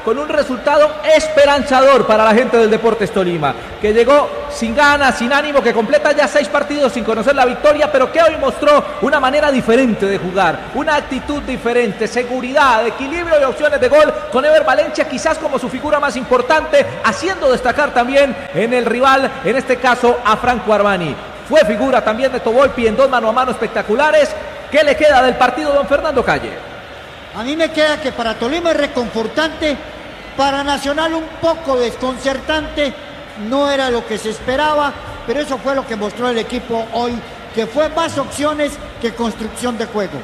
con un resultado esperanzador para la gente del Deportes Tolima, que llegó sin ganas, sin ánimo, que completa ya 6 partidos sin conocer la victoria, pero que hoy mostró una manera diferente de jugar, una actitud diferente, seguridad, equilibrio y opciones de gol, con Ever Valencia quizás como su figura más importante, haciendo destacar también en el rival, en este caso a Franco Armani. Fue figura también de Tovolpi en 2 mano a mano espectaculares. ¿Qué le queda del partido, don Fernando Calle? A mí me queda que para Tolima es reconfortante, para Nacional un poco desconcertante, no era lo que se esperaba, pero eso fue lo que mostró el equipo hoy, que fue más opciones que construcción de juego.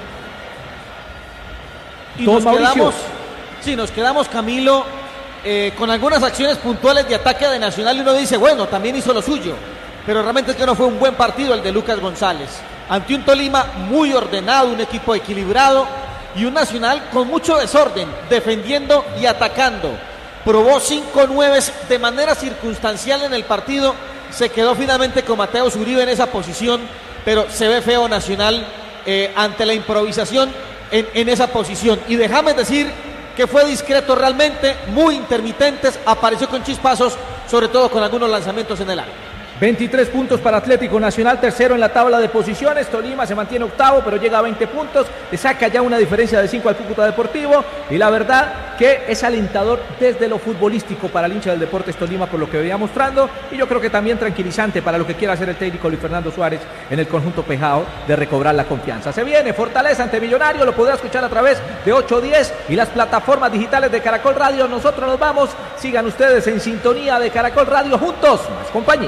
Y nos quedamos, Camilo, con algunas acciones puntuales de ataque de Nacional, y uno dice, bueno, también hizo lo suyo, pero realmente es que no fue un buen partido el de Lucas González, ante un Tolima muy ordenado, un equipo equilibrado, y un Nacional con mucho desorden, defendiendo y atacando. Probó 5-9 de manera circunstancial en el partido, se quedó finalmente con Mateo Uribe en esa posición, pero se ve feo Nacional ante la improvisación en esa posición. Y déjame decir que fue discreto realmente, muy intermitentes, apareció con chispazos, sobre todo con algunos lanzamientos en el área. 23 puntos para Atlético Nacional, tercero en la tabla de posiciones. Tolima se mantiene octavo, pero llega a 20 puntos. Le saca ya una diferencia de 5 al Cúcuta Deportivo. Y la verdad que es alentador desde lo futbolístico para el hincha del Deportes Tolima por lo que venía mostrando. Y yo creo que también tranquilizante para lo que quiera hacer el técnico Luis Fernando Suárez en el conjunto Pejao de recobrar la confianza. Se viene Fortaleza ante Millonario, lo podrá escuchar a través de 810 y las plataformas digitales de Caracol Radio. Nosotros nos vamos. Sigan ustedes en sintonía de Caracol Radio, juntos, más compañía.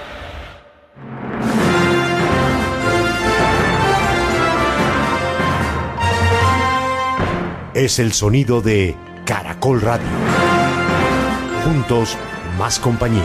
Es el sonido de Caracol Radio. Juntos, más compañía.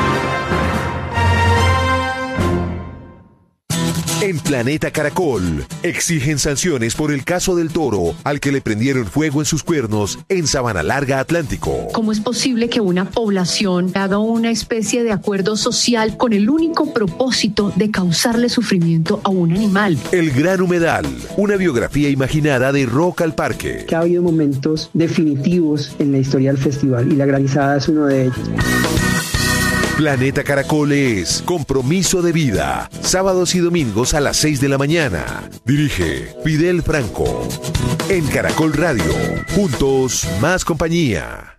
En Planeta Caracol, exigen sanciones por el caso del toro al que le prendieron fuego en sus cuernos en Sabana Larga, Atlántico. ¿Cómo es posible que una población haga una especie de acuerdo social con el único propósito de causarle sufrimiento a un animal? El Gran Humedal, una biografía imaginada de Rock al Parque. Que ha habido momentos definitivos en la historia del festival y la Granizada es uno de ellos. Planeta Caracol es Compromiso de Vida, sábados y domingos a las 6 de la mañana. Dirige Fidel Franco. En Caracol Radio, juntos, más compañía.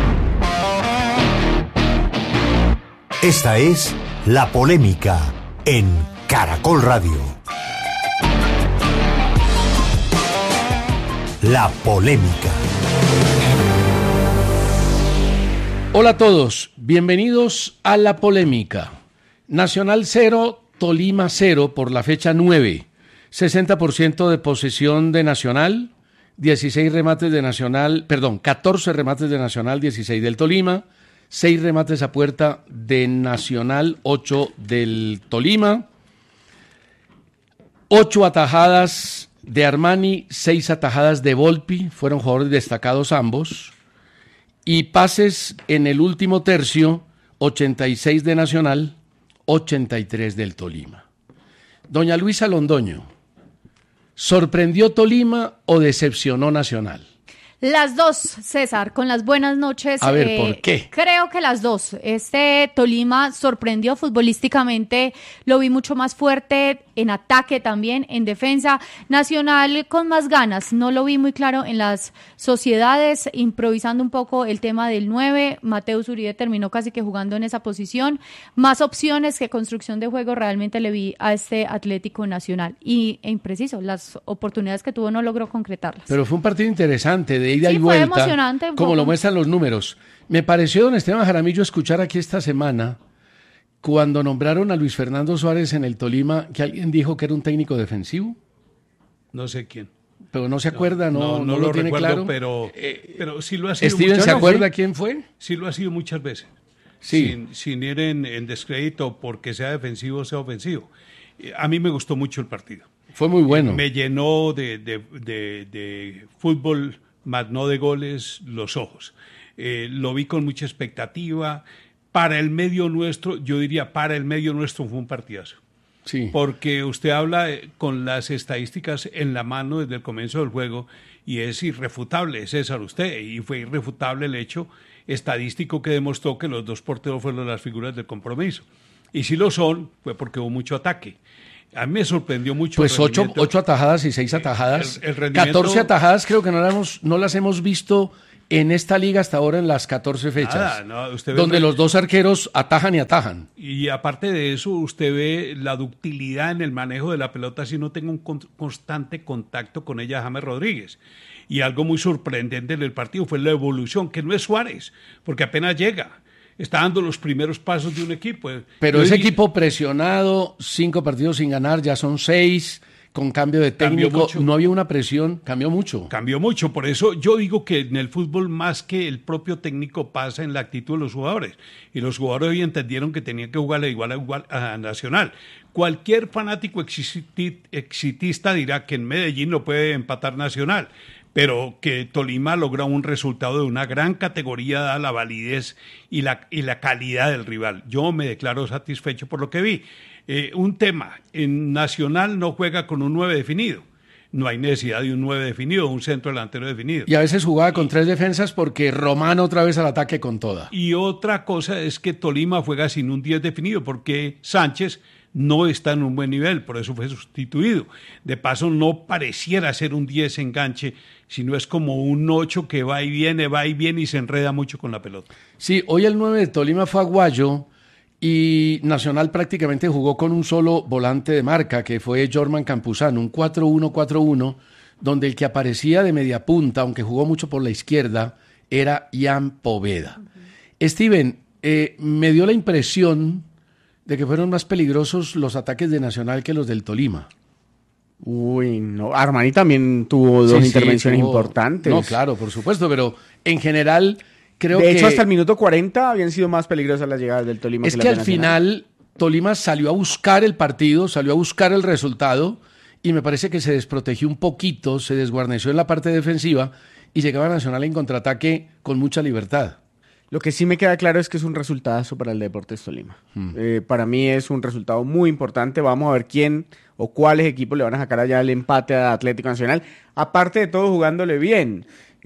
Esta es La Polémica en Caracol Radio. La Polémica. Hola a todos, bienvenidos a La Polémica. Nacional 0, Tolima 0 por la fecha 9. 60% de posesión de Nacional, 14 remates de Nacional, 16 del Tolima, 6 remates a puerta de Nacional, 8 del Tolima, 8 atajadas de Armani, 6 atajadas de Volpi, fueron jugadores destacados ambos. Y pases en el último tercio, 86 de Nacional, 83 del Tolima. Doña Luisa Londoño, ¿sorprendió Tolima o decepcionó Nacional? Las dos, César, con las buenas noches. A ver, ¿por qué? Creo que las dos. Tolima sorprendió futbolísticamente, lo vi mucho más fuerte en ataque también, en defensa. Nacional con más ganas, no lo vi muy claro en las sociedades, improvisando un poco el tema del 9. Mateo Uribe terminó casi que jugando en esa posición. Más opciones que construcción de juego realmente le vi a este Atlético Nacional. E impreciso, las oportunidades que tuvo no logró concretarlas. Pero fue un partido interesante, de ida y vuelta, fue emocionante, como lo muestran los números. Me pareció, don Esteban Jaramillo, escuchar aquí esta semana, cuando nombraron a Luis Fernando Suárez en el Tolima, que alguien dijo que era un técnico defensivo. No sé quién. Pero no se acuerda, no lo tiene recuerdo, claro. pero sí lo ha sido. ¿Steven se acuerda quién fue? Sí lo ha sido muchas veces. Sí. Sin ir en descrédito porque sea defensivo o sea ofensivo. A mí me gustó mucho el partido. Fue muy bueno. Me llenó de fútbol, más no de goles, los ojos. Lo vi con mucha expectativa. Para el medio nuestro, yo diría, fue un partidazo. Sí. Porque usted habla con las estadísticas en la mano desde el comienzo del juego y es irrefutable, César, usted, y fue irrefutable el hecho estadístico que demostró que los dos porteros fueron las figuras del compromiso. Y si lo son, fue porque hubo mucho ataque. A mí me sorprendió mucho. Pues 8 atajadas y 6 atajadas. El rendimiento... 14 atajadas creo que no las hemos visto en esta liga hasta ahora en las 14 fechas. Donde los dos arqueros atajan y atajan. Y aparte de eso, usted ve la ductilidad en el manejo de la pelota si no tengo un constante contacto con ella James Rodríguez. Y algo muy sorprendente en el partido fue la evolución, que no es Suárez, porque apenas llega. Está dando los primeros pasos de un equipo. Pero ese equipo presionado, 5 partidos sin ganar, ya son 6, con cambio de técnico, no había una presión, cambió mucho. Cambió mucho, por eso yo digo que en el fútbol más que el propio técnico pasa en la actitud de los jugadores. Y los jugadores hoy entendieron que tenían que jugarle igual a Nacional. Cualquier fanático exitista dirá que en Medellín no puede empatar Nacional, pero que Tolima logra un resultado de una gran categoría dada la validez y la calidad del rival. Yo me declaro satisfecho por lo que vi. Un tema, en Nacional no juega con un 9 definido. No hay necesidad de un 9 definido, un centro delantero definido. Y a veces jugaba con 3 defensas porque Román otra vez al ataque con toda. Y otra cosa es que Tolima juega sin un 10 definido porque Sánchez no está en un buen nivel, por eso fue sustituido. De paso, no pareciera ser un 10 enganche, sino es como un 8 que va y viene y se enreda mucho con la pelota. Sí, hoy el 9 de Tolima fue Aguayo y Nacional prácticamente jugó con un solo volante de marca, que fue Jorman Campuzano, un 4-1-4-1, donde el que aparecía de media punta, aunque jugó mucho por la izquierda, era Ian Poveda. Steven, me dio la impresión de que fueron más peligrosos los ataques de Nacional que los del Tolima. Uy, no. Armani también tuvo dos intervenciones importantes. No, claro, por supuesto, pero en general creo que... De hecho, hasta el minuto 40 habían sido más peligrosas las llegadas del Tolima. Es que al final Tolima salió a buscar el partido, salió a buscar el resultado y me parece que se desprotegió un poquito, se desguarneció en la parte defensiva y llegaba Nacional en contraataque con mucha libertad. Lo que sí me queda claro es que es un resultadazo para el Deportes Tolima. Para mí es un resultado muy importante. Vamos a ver quién o cuáles equipos le van a sacar allá el empate a Atlético Nacional. Aparte de todo, jugándole bien.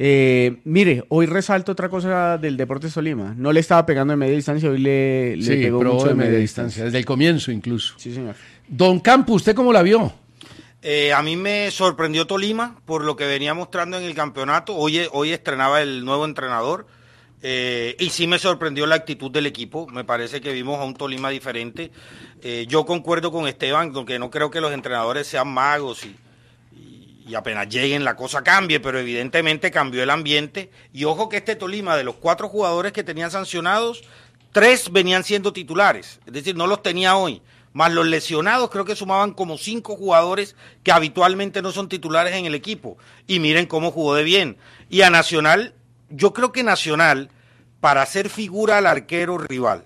Mire, hoy resalto otra cosa del Deportes Tolima. No le estaba pegando de media distancia, hoy le pegó mucho de media distancia. Desde el comienzo incluso. Sí, señor. Don Campo, ¿usted cómo la vio? A mí me sorprendió Tolima por lo que venía mostrando en el campeonato. Hoy estrenaba el nuevo entrenador. Y sí me sorprendió la actitud del equipo. Me parece que vimos a un Tolima diferente. Yo concuerdo con Esteban, aunque no creo que los entrenadores sean magos y apenas lleguen la cosa cambie, pero evidentemente cambió el ambiente. Y ojo que este Tolima, de los 4 jugadores que tenían sancionados, 3 venían siendo titulares, es decir, no los tenía hoy. Más los lesionados, creo que sumaban como 5 jugadores que habitualmente no son titulares en el equipo. Y miren cómo jugó de bien. Y a Nacional... Yo creo que Nacional, para hacer figura al arquero rival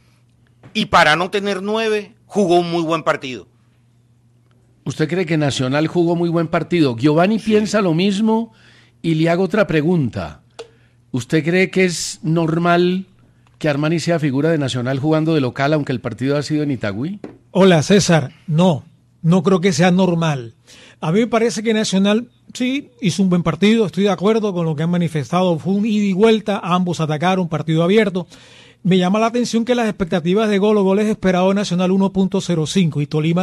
y para no tener 9, jugó un muy buen partido. ¿Usted cree que Nacional jugó muy buen partido? Giovanni piensa lo mismo y le hago otra pregunta. ¿Usted cree que es normal que Armani sea figura de Nacional jugando de local, aunque el partido ha sido en Itagüí? Hola, César. No creo que sea normal. A mí me parece que Nacional sí hizo un buen partido, estoy de acuerdo con lo que han manifestado, fue un ida y vuelta, ambos atacaron, partido abierto. Me llama la atención que las expectativas de goles esperados Nacional 1.05 y Tolima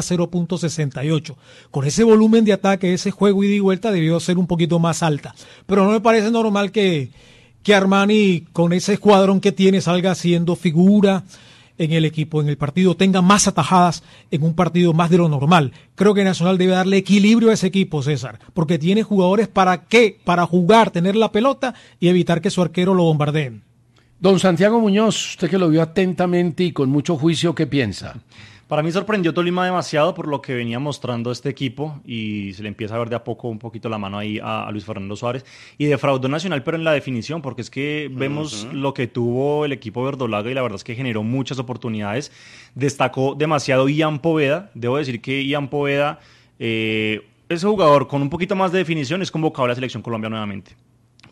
0.68. Con ese volumen de ataque, ese juego ida y vuelta debió ser un poquito más alta. Pero no me parece normal que Armani, con ese escuadrón que tiene, salga siendo figura en el equipo, en el partido, tenga más atajadas en un partido más de lo normal. Creo que Nacional debe darle equilibrio a ese equipo, César, porque tiene jugadores para jugar, tener la pelota y evitar que su arquero lo bombardeen. Don Santiago Muñoz, usted que lo vio atentamente y con mucho juicio, ¿qué piensa? Para mí sorprendió Tolima demasiado por lo que venía mostrando este equipo y se le empieza a ver de a poco un poquito la mano ahí a Luis Fernando Suárez y defraudó Nacional, pero en la definición, porque es que vemos lo que tuvo el equipo verdolaga y la verdad es que generó muchas oportunidades. Destacó demasiado Ian Poveda. Debo decir que Ian Poveda, ese jugador con un poquito más de definición, es convocado a la selección Colombia nuevamente.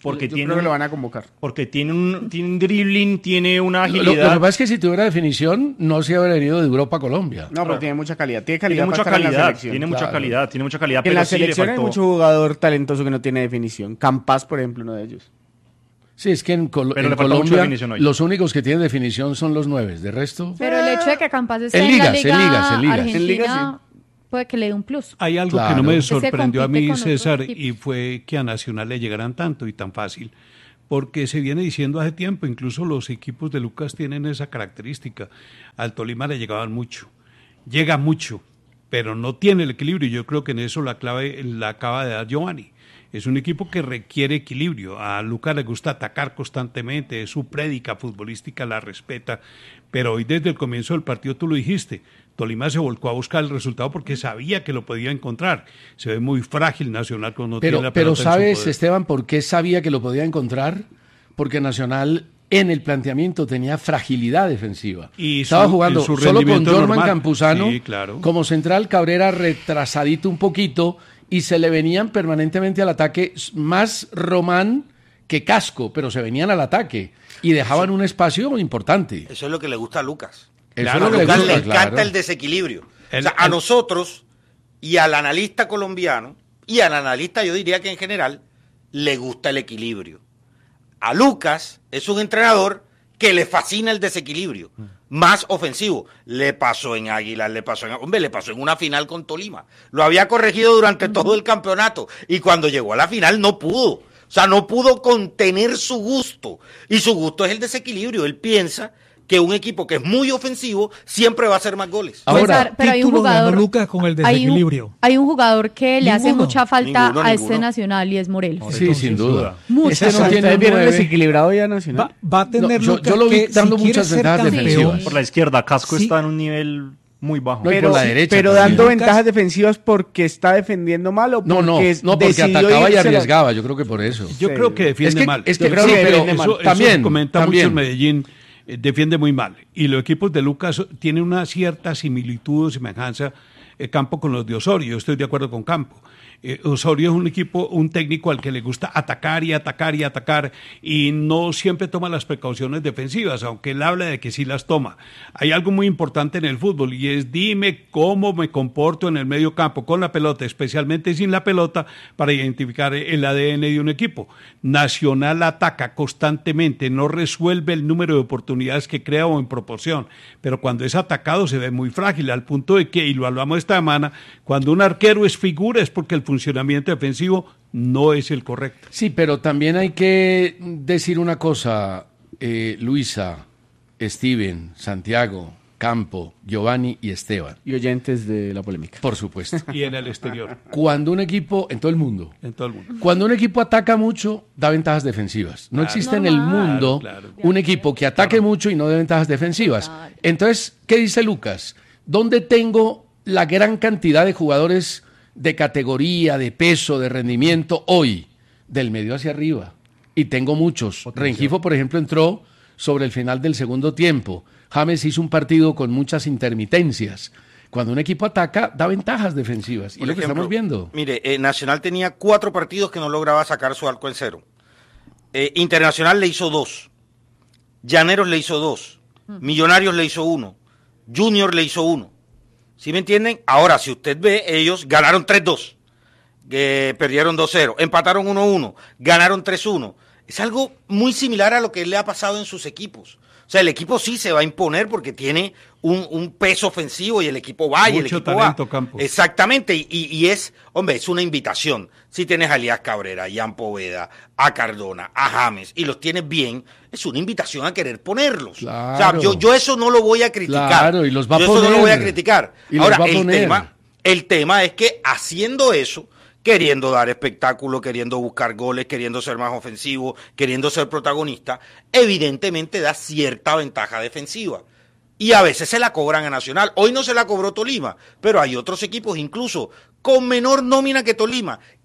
Porque yo creo que lo van a convocar. Porque tiene un dribbling, tiene una Lo agilidad. que pasa es que si tuviera definición, no se habría venido de Europa a Colombia. No, pero tiene mucha calidad. Tiene Tiene mucha para estar en la calidad, selección. tiene mucha Claro. calidad, tiene mucha calidad. En Pero la sí le selección hay faltó. mucho jugador talentoso que no tiene definición. Campas, por ejemplo, uno de ellos. Sí, es que en, Pero en le falta mucha Colombia definición hoy. los únicos que tienen definición son los 9. De resto, Pero el hecho de que Campas esté En en la ligas, liga en ligas, en ligas. argentina En ligas, puede que le dé un plus. Hay algo Claro. que no me Que se sorprendió a compite mí, con otros César, equipos. y fue que a Nacional le llegaran tanto y tan fácil. Porque se viene diciendo hace tiempo, incluso los equipos de Lucas tienen esa característica. Al Tolima le llegaban mucho, llega mucho, pero no tiene el equilibrio. Yo creo que en eso la clave la acaba de dar Giovanni. Es un equipo que requiere equilibrio. A Lucas le gusta atacar constantemente, su prédica futbolística la respeta, pero hoy desde el comienzo del partido tú lo dijiste, Tolima se volcó a buscar el resultado porque sabía que lo podía encontrar. Se ve muy frágil Nacional cuando tiene la pero pelota en su ¿sabes, poder. Esteban, por qué sabía que lo podía encontrar? Porque Nacional en el planteamiento tenía fragilidad defensiva. Y Estaba su- jugando y su solo con rendimiento Jorman normal. Campuzano, Sí, claro. como central Cabrera retrasadito un poquito, y se le venían permanentemente al ataque más Román que Casco, pero se venían al ataque y dejaban un espacio importante. Eso es lo que le gusta a Lucas. Eso A es lo que le Lucas gusta, le encanta claro. el desequilibrio. O sea, a nosotros y al analista colombiano y al analista, yo diría que en general, le gusta el equilibrio. A Lucas es un entrenador que le fascina el desequilibrio, más ofensivo. Le pasó en Águilas, le pasó en una final con Tolima. Lo había corregido durante todo el campeonato y cuando llegó a la final no pudo. O sea, no pudo contener su gusto. Y su gusto es el desequilibrio. Él piensa que un equipo que es muy ofensivo siempre va a hacer más goles. César, pero hay un título ganó jugador Lucas con el hay un- desequilibrio. Hay un jugador que le hace Ninguno. mucha falta Ninguno, a este ninguno. Nacional y es Morelos. Sí, sin duda. Mucha Este no tiene ¿Ustedes vieron el 9. desequilibrado ya Nacional? Va a tener No, yo Lucas lo vi que dando si quiere muchas ser ventajas campeón, defensivas. Por la izquierda, Casco Sí. está en un nivel muy bajo. No, y por la derecha pero también. dando Lucas- ventajas defensivas porque está defendiendo mal o porque No, porque decidió atacaba y irse a la- arriesgaba, yo creo que por eso. Yo Sí. creo que defiende Es que- mal. es que Yo creo creo que que defiende eso, mal. eso También, se comenta también. mucho en Medellín. Defiende muy mal. Y los equipos de Lucas tienen una cierta similitud o semejanza Campo con los de Osorio. Yo estoy de acuerdo con Campo. Osorio es un equipo, un técnico al que le gusta atacar y atacar y atacar y no siempre toma las precauciones defensivas, aunque él habla de que sí las toma. Hay algo muy importante en el fútbol y es dime cómo me comporto en el medio campo con la pelota, especialmente sin la pelota, para identificar el ADN de un equipo. Nacional ataca constantemente, no resuelve el número de oportunidades que crea o en proporción, pero cuando es atacado se ve muy frágil, al punto de que, y lo hablamos esta semana, cuando un arquero es figura es porque el funcionamiento defensivo no es el correcto. Sí, pero también hay que decir una cosa, Luisa, Steven, Santiago, Campo, Giovanni y Esteban. Y oyentes de la polémica. Por supuesto. Y en el exterior. Cuando un equipo, en todo el mundo, En todo el mundo. cuando un equipo ataca mucho, da ventajas defensivas. No Claro. existe en el mundo Claro. un equipo que ataque mucho y no dé ventajas defensivas. Entonces, ¿qué dice Lucas? ¿Dónde tengo la gran cantidad de jugadores de categoría, de peso, de rendimiento hoy? Del medio hacia arriba. Y tengo muchos. Rengifo, por ejemplo, entró sobre el final del segundo tiempo. James hizo un partido con muchas intermitencias. Cuando un equipo ataca, da ventajas defensivas. Y Por lo que ejemplo, estamos viendo. Mire, Nacional tenía 4 partidos que no lograba sacar su arco en cero. Internacional le hizo 2. Llaneros le hizo 2. Millonarios le hizo 1. Junior le hizo 1. ¿Sí me entienden? Ahora, si usted ve, ellos ganaron 3-2. Perdieron 2-0. Empataron 1-1. Ganaron 3-1. Es algo muy similar a lo que le ha pasado en sus equipos. O sea, el equipo sí se va a imponer porque tiene un peso ofensivo y el equipo va y el Mucho equipo talento, va. Campos. Exactamente, y es, hombre, es una invitación. Si tienes a Elías Cabrera, a Jan Poveda, a Cardona, a James, y los tienes bien, es una invitación a querer ponerlos. Claro. O sea, yo eso no lo voy a criticar. Claro, y los va a yo poner. eso no lo voy a criticar. Y los Ahora, va a poner. el tema es que haciendo eso, queriendo dar espectáculo, queriendo buscar goles, queriendo ser más ofensivo, queriendo ser protagonista, evidentemente da cierta ventaja defensiva. Y a veces se la cobran a Nacional. Hoy no se la cobró Tolima, pero hay otros equipos incluso con menor nómina que Tolima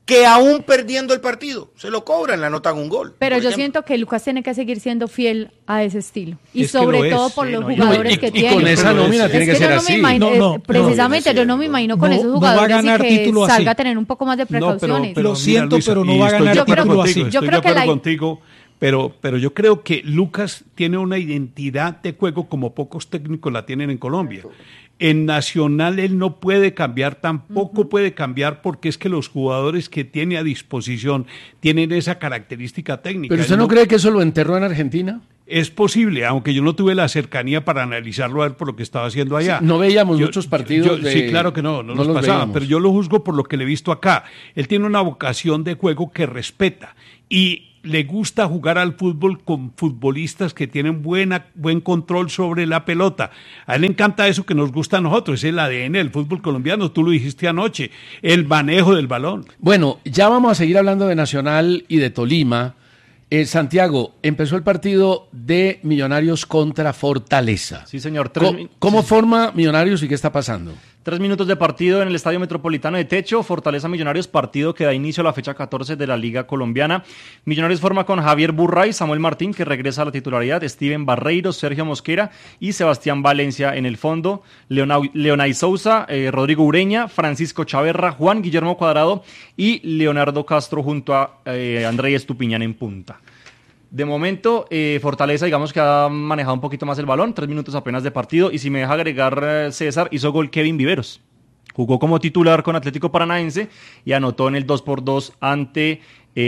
que aún perdiendo el partido, se lo cobran, le anotan un gol. Pero yo siento que Lucas tiene que seguir siendo fiel a ese estilo. Y sobre todo por los jugadores que tiene. Y con esa nómina tiene que ser así. Precisamente yo no me imagino con esos jugadores y que salga a tener un poco más de precauciones. Lo siento, pero no va a ganar título así. Estoy de acuerdo contigo. Pero yo creo que Lucas tiene una identidad de juego como pocos técnicos la tienen en Colombia. En Nacional él no puede cambiar, tampoco puede cambiar porque es que los jugadores que tiene a disposición tienen esa característica técnica. ¿Pero usted no cree que eso lo enterró en Argentina? Es posible, aunque yo no tuve la cercanía para analizarlo a ver por lo que estaba haciendo allá. Sí, no veíamos muchos partidos. Sí, claro que no nos pasaba, veíamos. Pero yo lo juzgo por lo que le he visto acá. Él tiene una vocación de juego que respeta y le gusta jugar al fútbol con futbolistas que tienen buen control sobre la pelota. A él le encanta eso que nos gusta a nosotros, es el ADN del fútbol colombiano, tú lo dijiste anoche, el manejo del balón. Bueno, ya vamos a seguir hablando de Nacional y de Tolima. Santiago, empezó el partido de Millonarios contra Fortaleza. Sí, señor. ¿Cómo forma Millonarios y qué está pasando? 3 minutos de partido en el Estadio Metropolitano de Techo, Fortaleza Millonarios, partido que da inicio a la fecha 14 de la Liga Colombiana. Millonarios forma con Javier Burray, Samuel Martín, que regresa a la titularidad, Steven Barreiro, Sergio Mosquera y Sebastián Valencia en el fondo, Leonay Sousa, Rodrigo Ureña, Francisco Chaverra, Juan Guillermo Cuadrado y Leonardo Castro junto a André Estupiñán en punta. De momento, Fortaleza, digamos que ha manejado un poquito más el balón, 3 minutos apenas de partido, y si me deja agregar, César, hizo gol Kevin Viveros. Jugó como titular con Atlético Paranaense y anotó en el 2-2 ante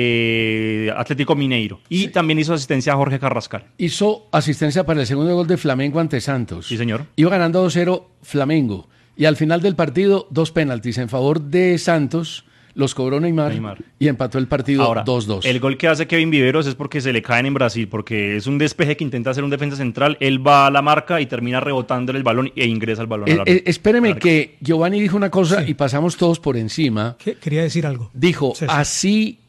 Atlético Mineiro. Y también hizo asistencia a Jorge Carrascal. Hizo asistencia para el segundo gol de Flamengo ante Santos. Sí, señor. Iba ganando 2-0 Flamengo. Y al final del partido, 2 penaltis en favor de Santos. Los cobró Neymar y empató el partido 2-2. El gol que hace Kevin Viveros es porque se le caen en Brasil, porque es un despeje que intenta hacer un defensa central, él va a la marca y termina rebotando el balón e ingresa el balón al arco. Espéreme que Giovanni dijo una cosa y pasamos todos por encima. Quería decir algo. Dijo, así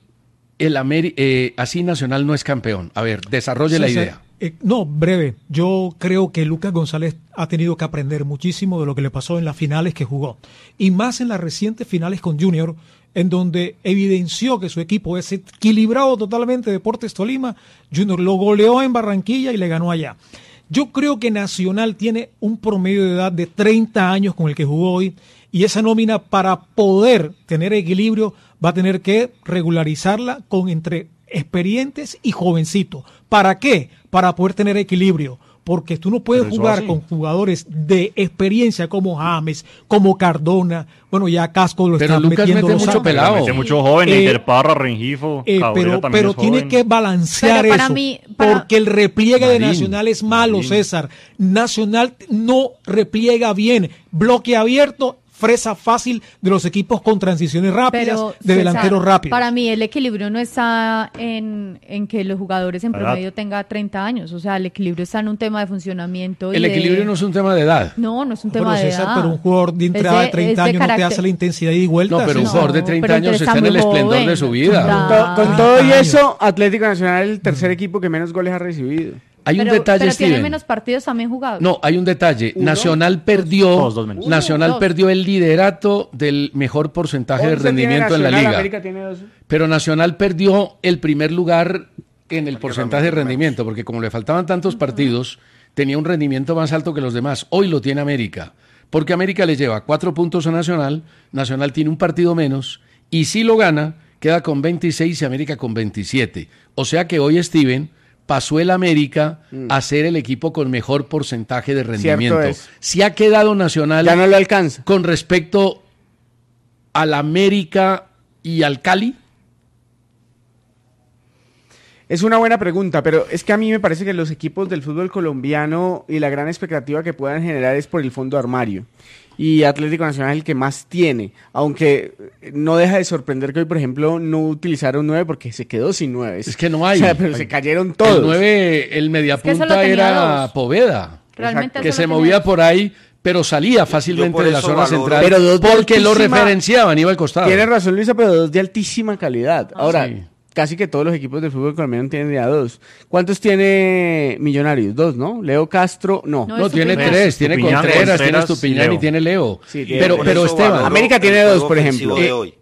Nacional no es campeón. A ver, desarrolle la idea. No, breve. Yo creo que Lucas González ha tenido que aprender muchísimo de lo que le pasó en las finales que jugó. Y más en las recientes finales con Junior, en donde evidenció que su equipo es equilibrado totalmente. Deportes Tolima, Junior lo goleó en Barranquilla y le ganó allá. Yo creo que Nacional tiene un promedio de edad de 30 años con el que jugó hoy, y esa nómina, para poder tener equilibrio, va a tener que regularizarla con entre experientes y jovencitos. ¿Para qué? Para poder tener equilibrio. Porque tú no puedes jugar con jugadores de experiencia como James, como Cardona, bueno, ya Casco lo están metiendo. Pero Lucas mete mucho pelado. Mete mucho joven, Interparra, Rengifo, pero tiene que balancear eso, porque el repliegue de Nacional es malo, César. Nacional no repliega bien, bloque abierto, fresa fácil de los equipos con transiciones rápidas, de delanteros rápidos. Para mí el equilibrio no está en que los jugadores en promedio tengan 30 años, o sea, el equilibrio está en un tema de funcionamiento. El equilibrio no es un tema de edad. No es un tema de edad. Pero un jugador de entrada de 30 años no te hace la intensidad y vuelta. No, pero un jugador de 30 años está en el esplendor de su vida. Con todo y eso, Atlético Nacional es el tercer equipo que menos goles ha recibido. Hay un detalle, pero Steven. Tiene menos partidos también jugados. No, hay un detalle. Nacional perdió el liderato del mejor porcentaje de rendimiento en la liga. América tiene 2. Pero Nacional perdió el primer lugar en el porcentaje de rendimiento, porque como le faltaban tantos partidos, tenía un rendimiento más alto que los demás. Hoy lo tiene América, porque América le lleva 4 puntos a Nacional, Nacional tiene un partido menos, y si lo gana, queda con 26 y América con 27. O sea que hoy, Steven, pasó el América a ser el equipo con mejor porcentaje de rendimiento. Si ha quedado Nacional, ya no lo alcanza. Con respecto al América y al Cali. Es una buena pregunta, pero es que a mí me parece que los equipos del fútbol colombiano y la gran expectativa que puedan generar es por el fondo armario. Y Atlético Nacional es el que más tiene, aunque no deja de sorprender que hoy, por ejemplo, no utilizaron 9 porque se quedó sin 9. Es que no hay. O sea, pero se cayeron todos. El 9, el mediapunta era Poveda, que se movía por ahí, pero salía fácilmente de la zona central, pero porque lo referenciaban, iba al costado. Tiene razón, Luisa, pero 2 de altísima calidad. Ahora, casi que todos los equipos del fútbol colombiano tienen de a 2. ¿Cuántos tiene Millonarios? 2, ¿no? Leo Castro, no tiene 3. Tiene Contreras, tiene Estupiñán y tiene Leo. Sí, pero Esteban, América tiene 2, por ejemplo.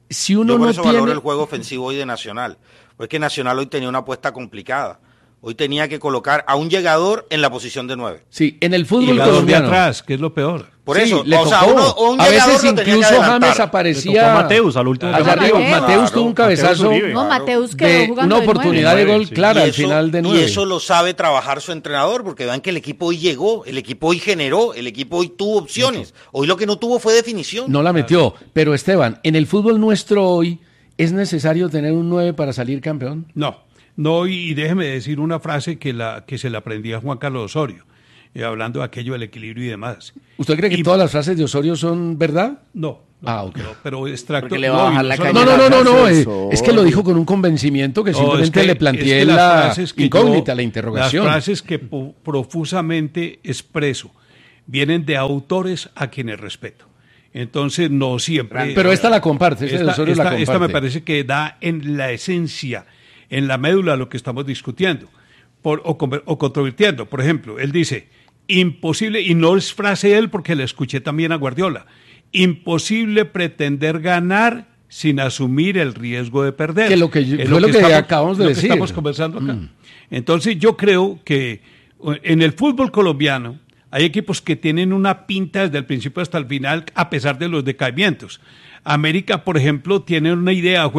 si uno Yo por no eso tiene... valoro el juego ofensivo hoy de Nacional. Porque Nacional hoy tenía una apuesta complicada. Hoy tenía que colocar a un llegador en la posición de 9. Sí, en el fútbol llegador colombiano. de atrás, que es lo peor. Por Sí, eso, le o sea, tocó. un A llegador veces lo tenía que incluso adelantar. James Le tocó aparecía a Mateus al último. allá arriba. Mateus. Mateus tuvo un cabezazo No, Mateus quedó de jugando una de oportunidad de 9, gol sí. clara Y al eso- final de 9. Y eso lo sabe trabajar su entrenador, porque vean que el equipo hoy llegó, el equipo hoy generó, el equipo hoy tuvo opciones. Hoy lo que no tuvo fue definición. No la metió. Pero Esteban, en el fútbol nuestro hoy, ¿es necesario tener un 9 para salir campeón? No, y déjeme decir una frase que se la aprendí a Juan Carlos Osorio, hablando de aquello del equilibrio y demás. ¿Usted cree que todas las frases de Osorio son verdad? No. Ok. Pero extracto. Porque le va a bajar la caña. No, es que lo dijo con un convencimiento que simplemente le planteé la incógnita, la interrogación. Las frases que profusamente expreso vienen de autores a quienes respeto. Entonces, no siempre. Pero esta la comparte, esta de Osorio la comparte. Esta me parece que da en la esencia, en la médula, lo que estamos discutiendo o controvirtiendo. Por ejemplo, él dice, imposible, y no es frase de él porque la escuché también a Guardiola, imposible pretender ganar sin asumir el riesgo de perder. Que lo que fue lo que acabamos de decir. Que estamos conversando acá. Entonces yo creo que en el fútbol colombiano hay equipos que tienen una pinta desde el principio hasta el final, a pesar de los decaimientos. América, por ejemplo, tiene una idea,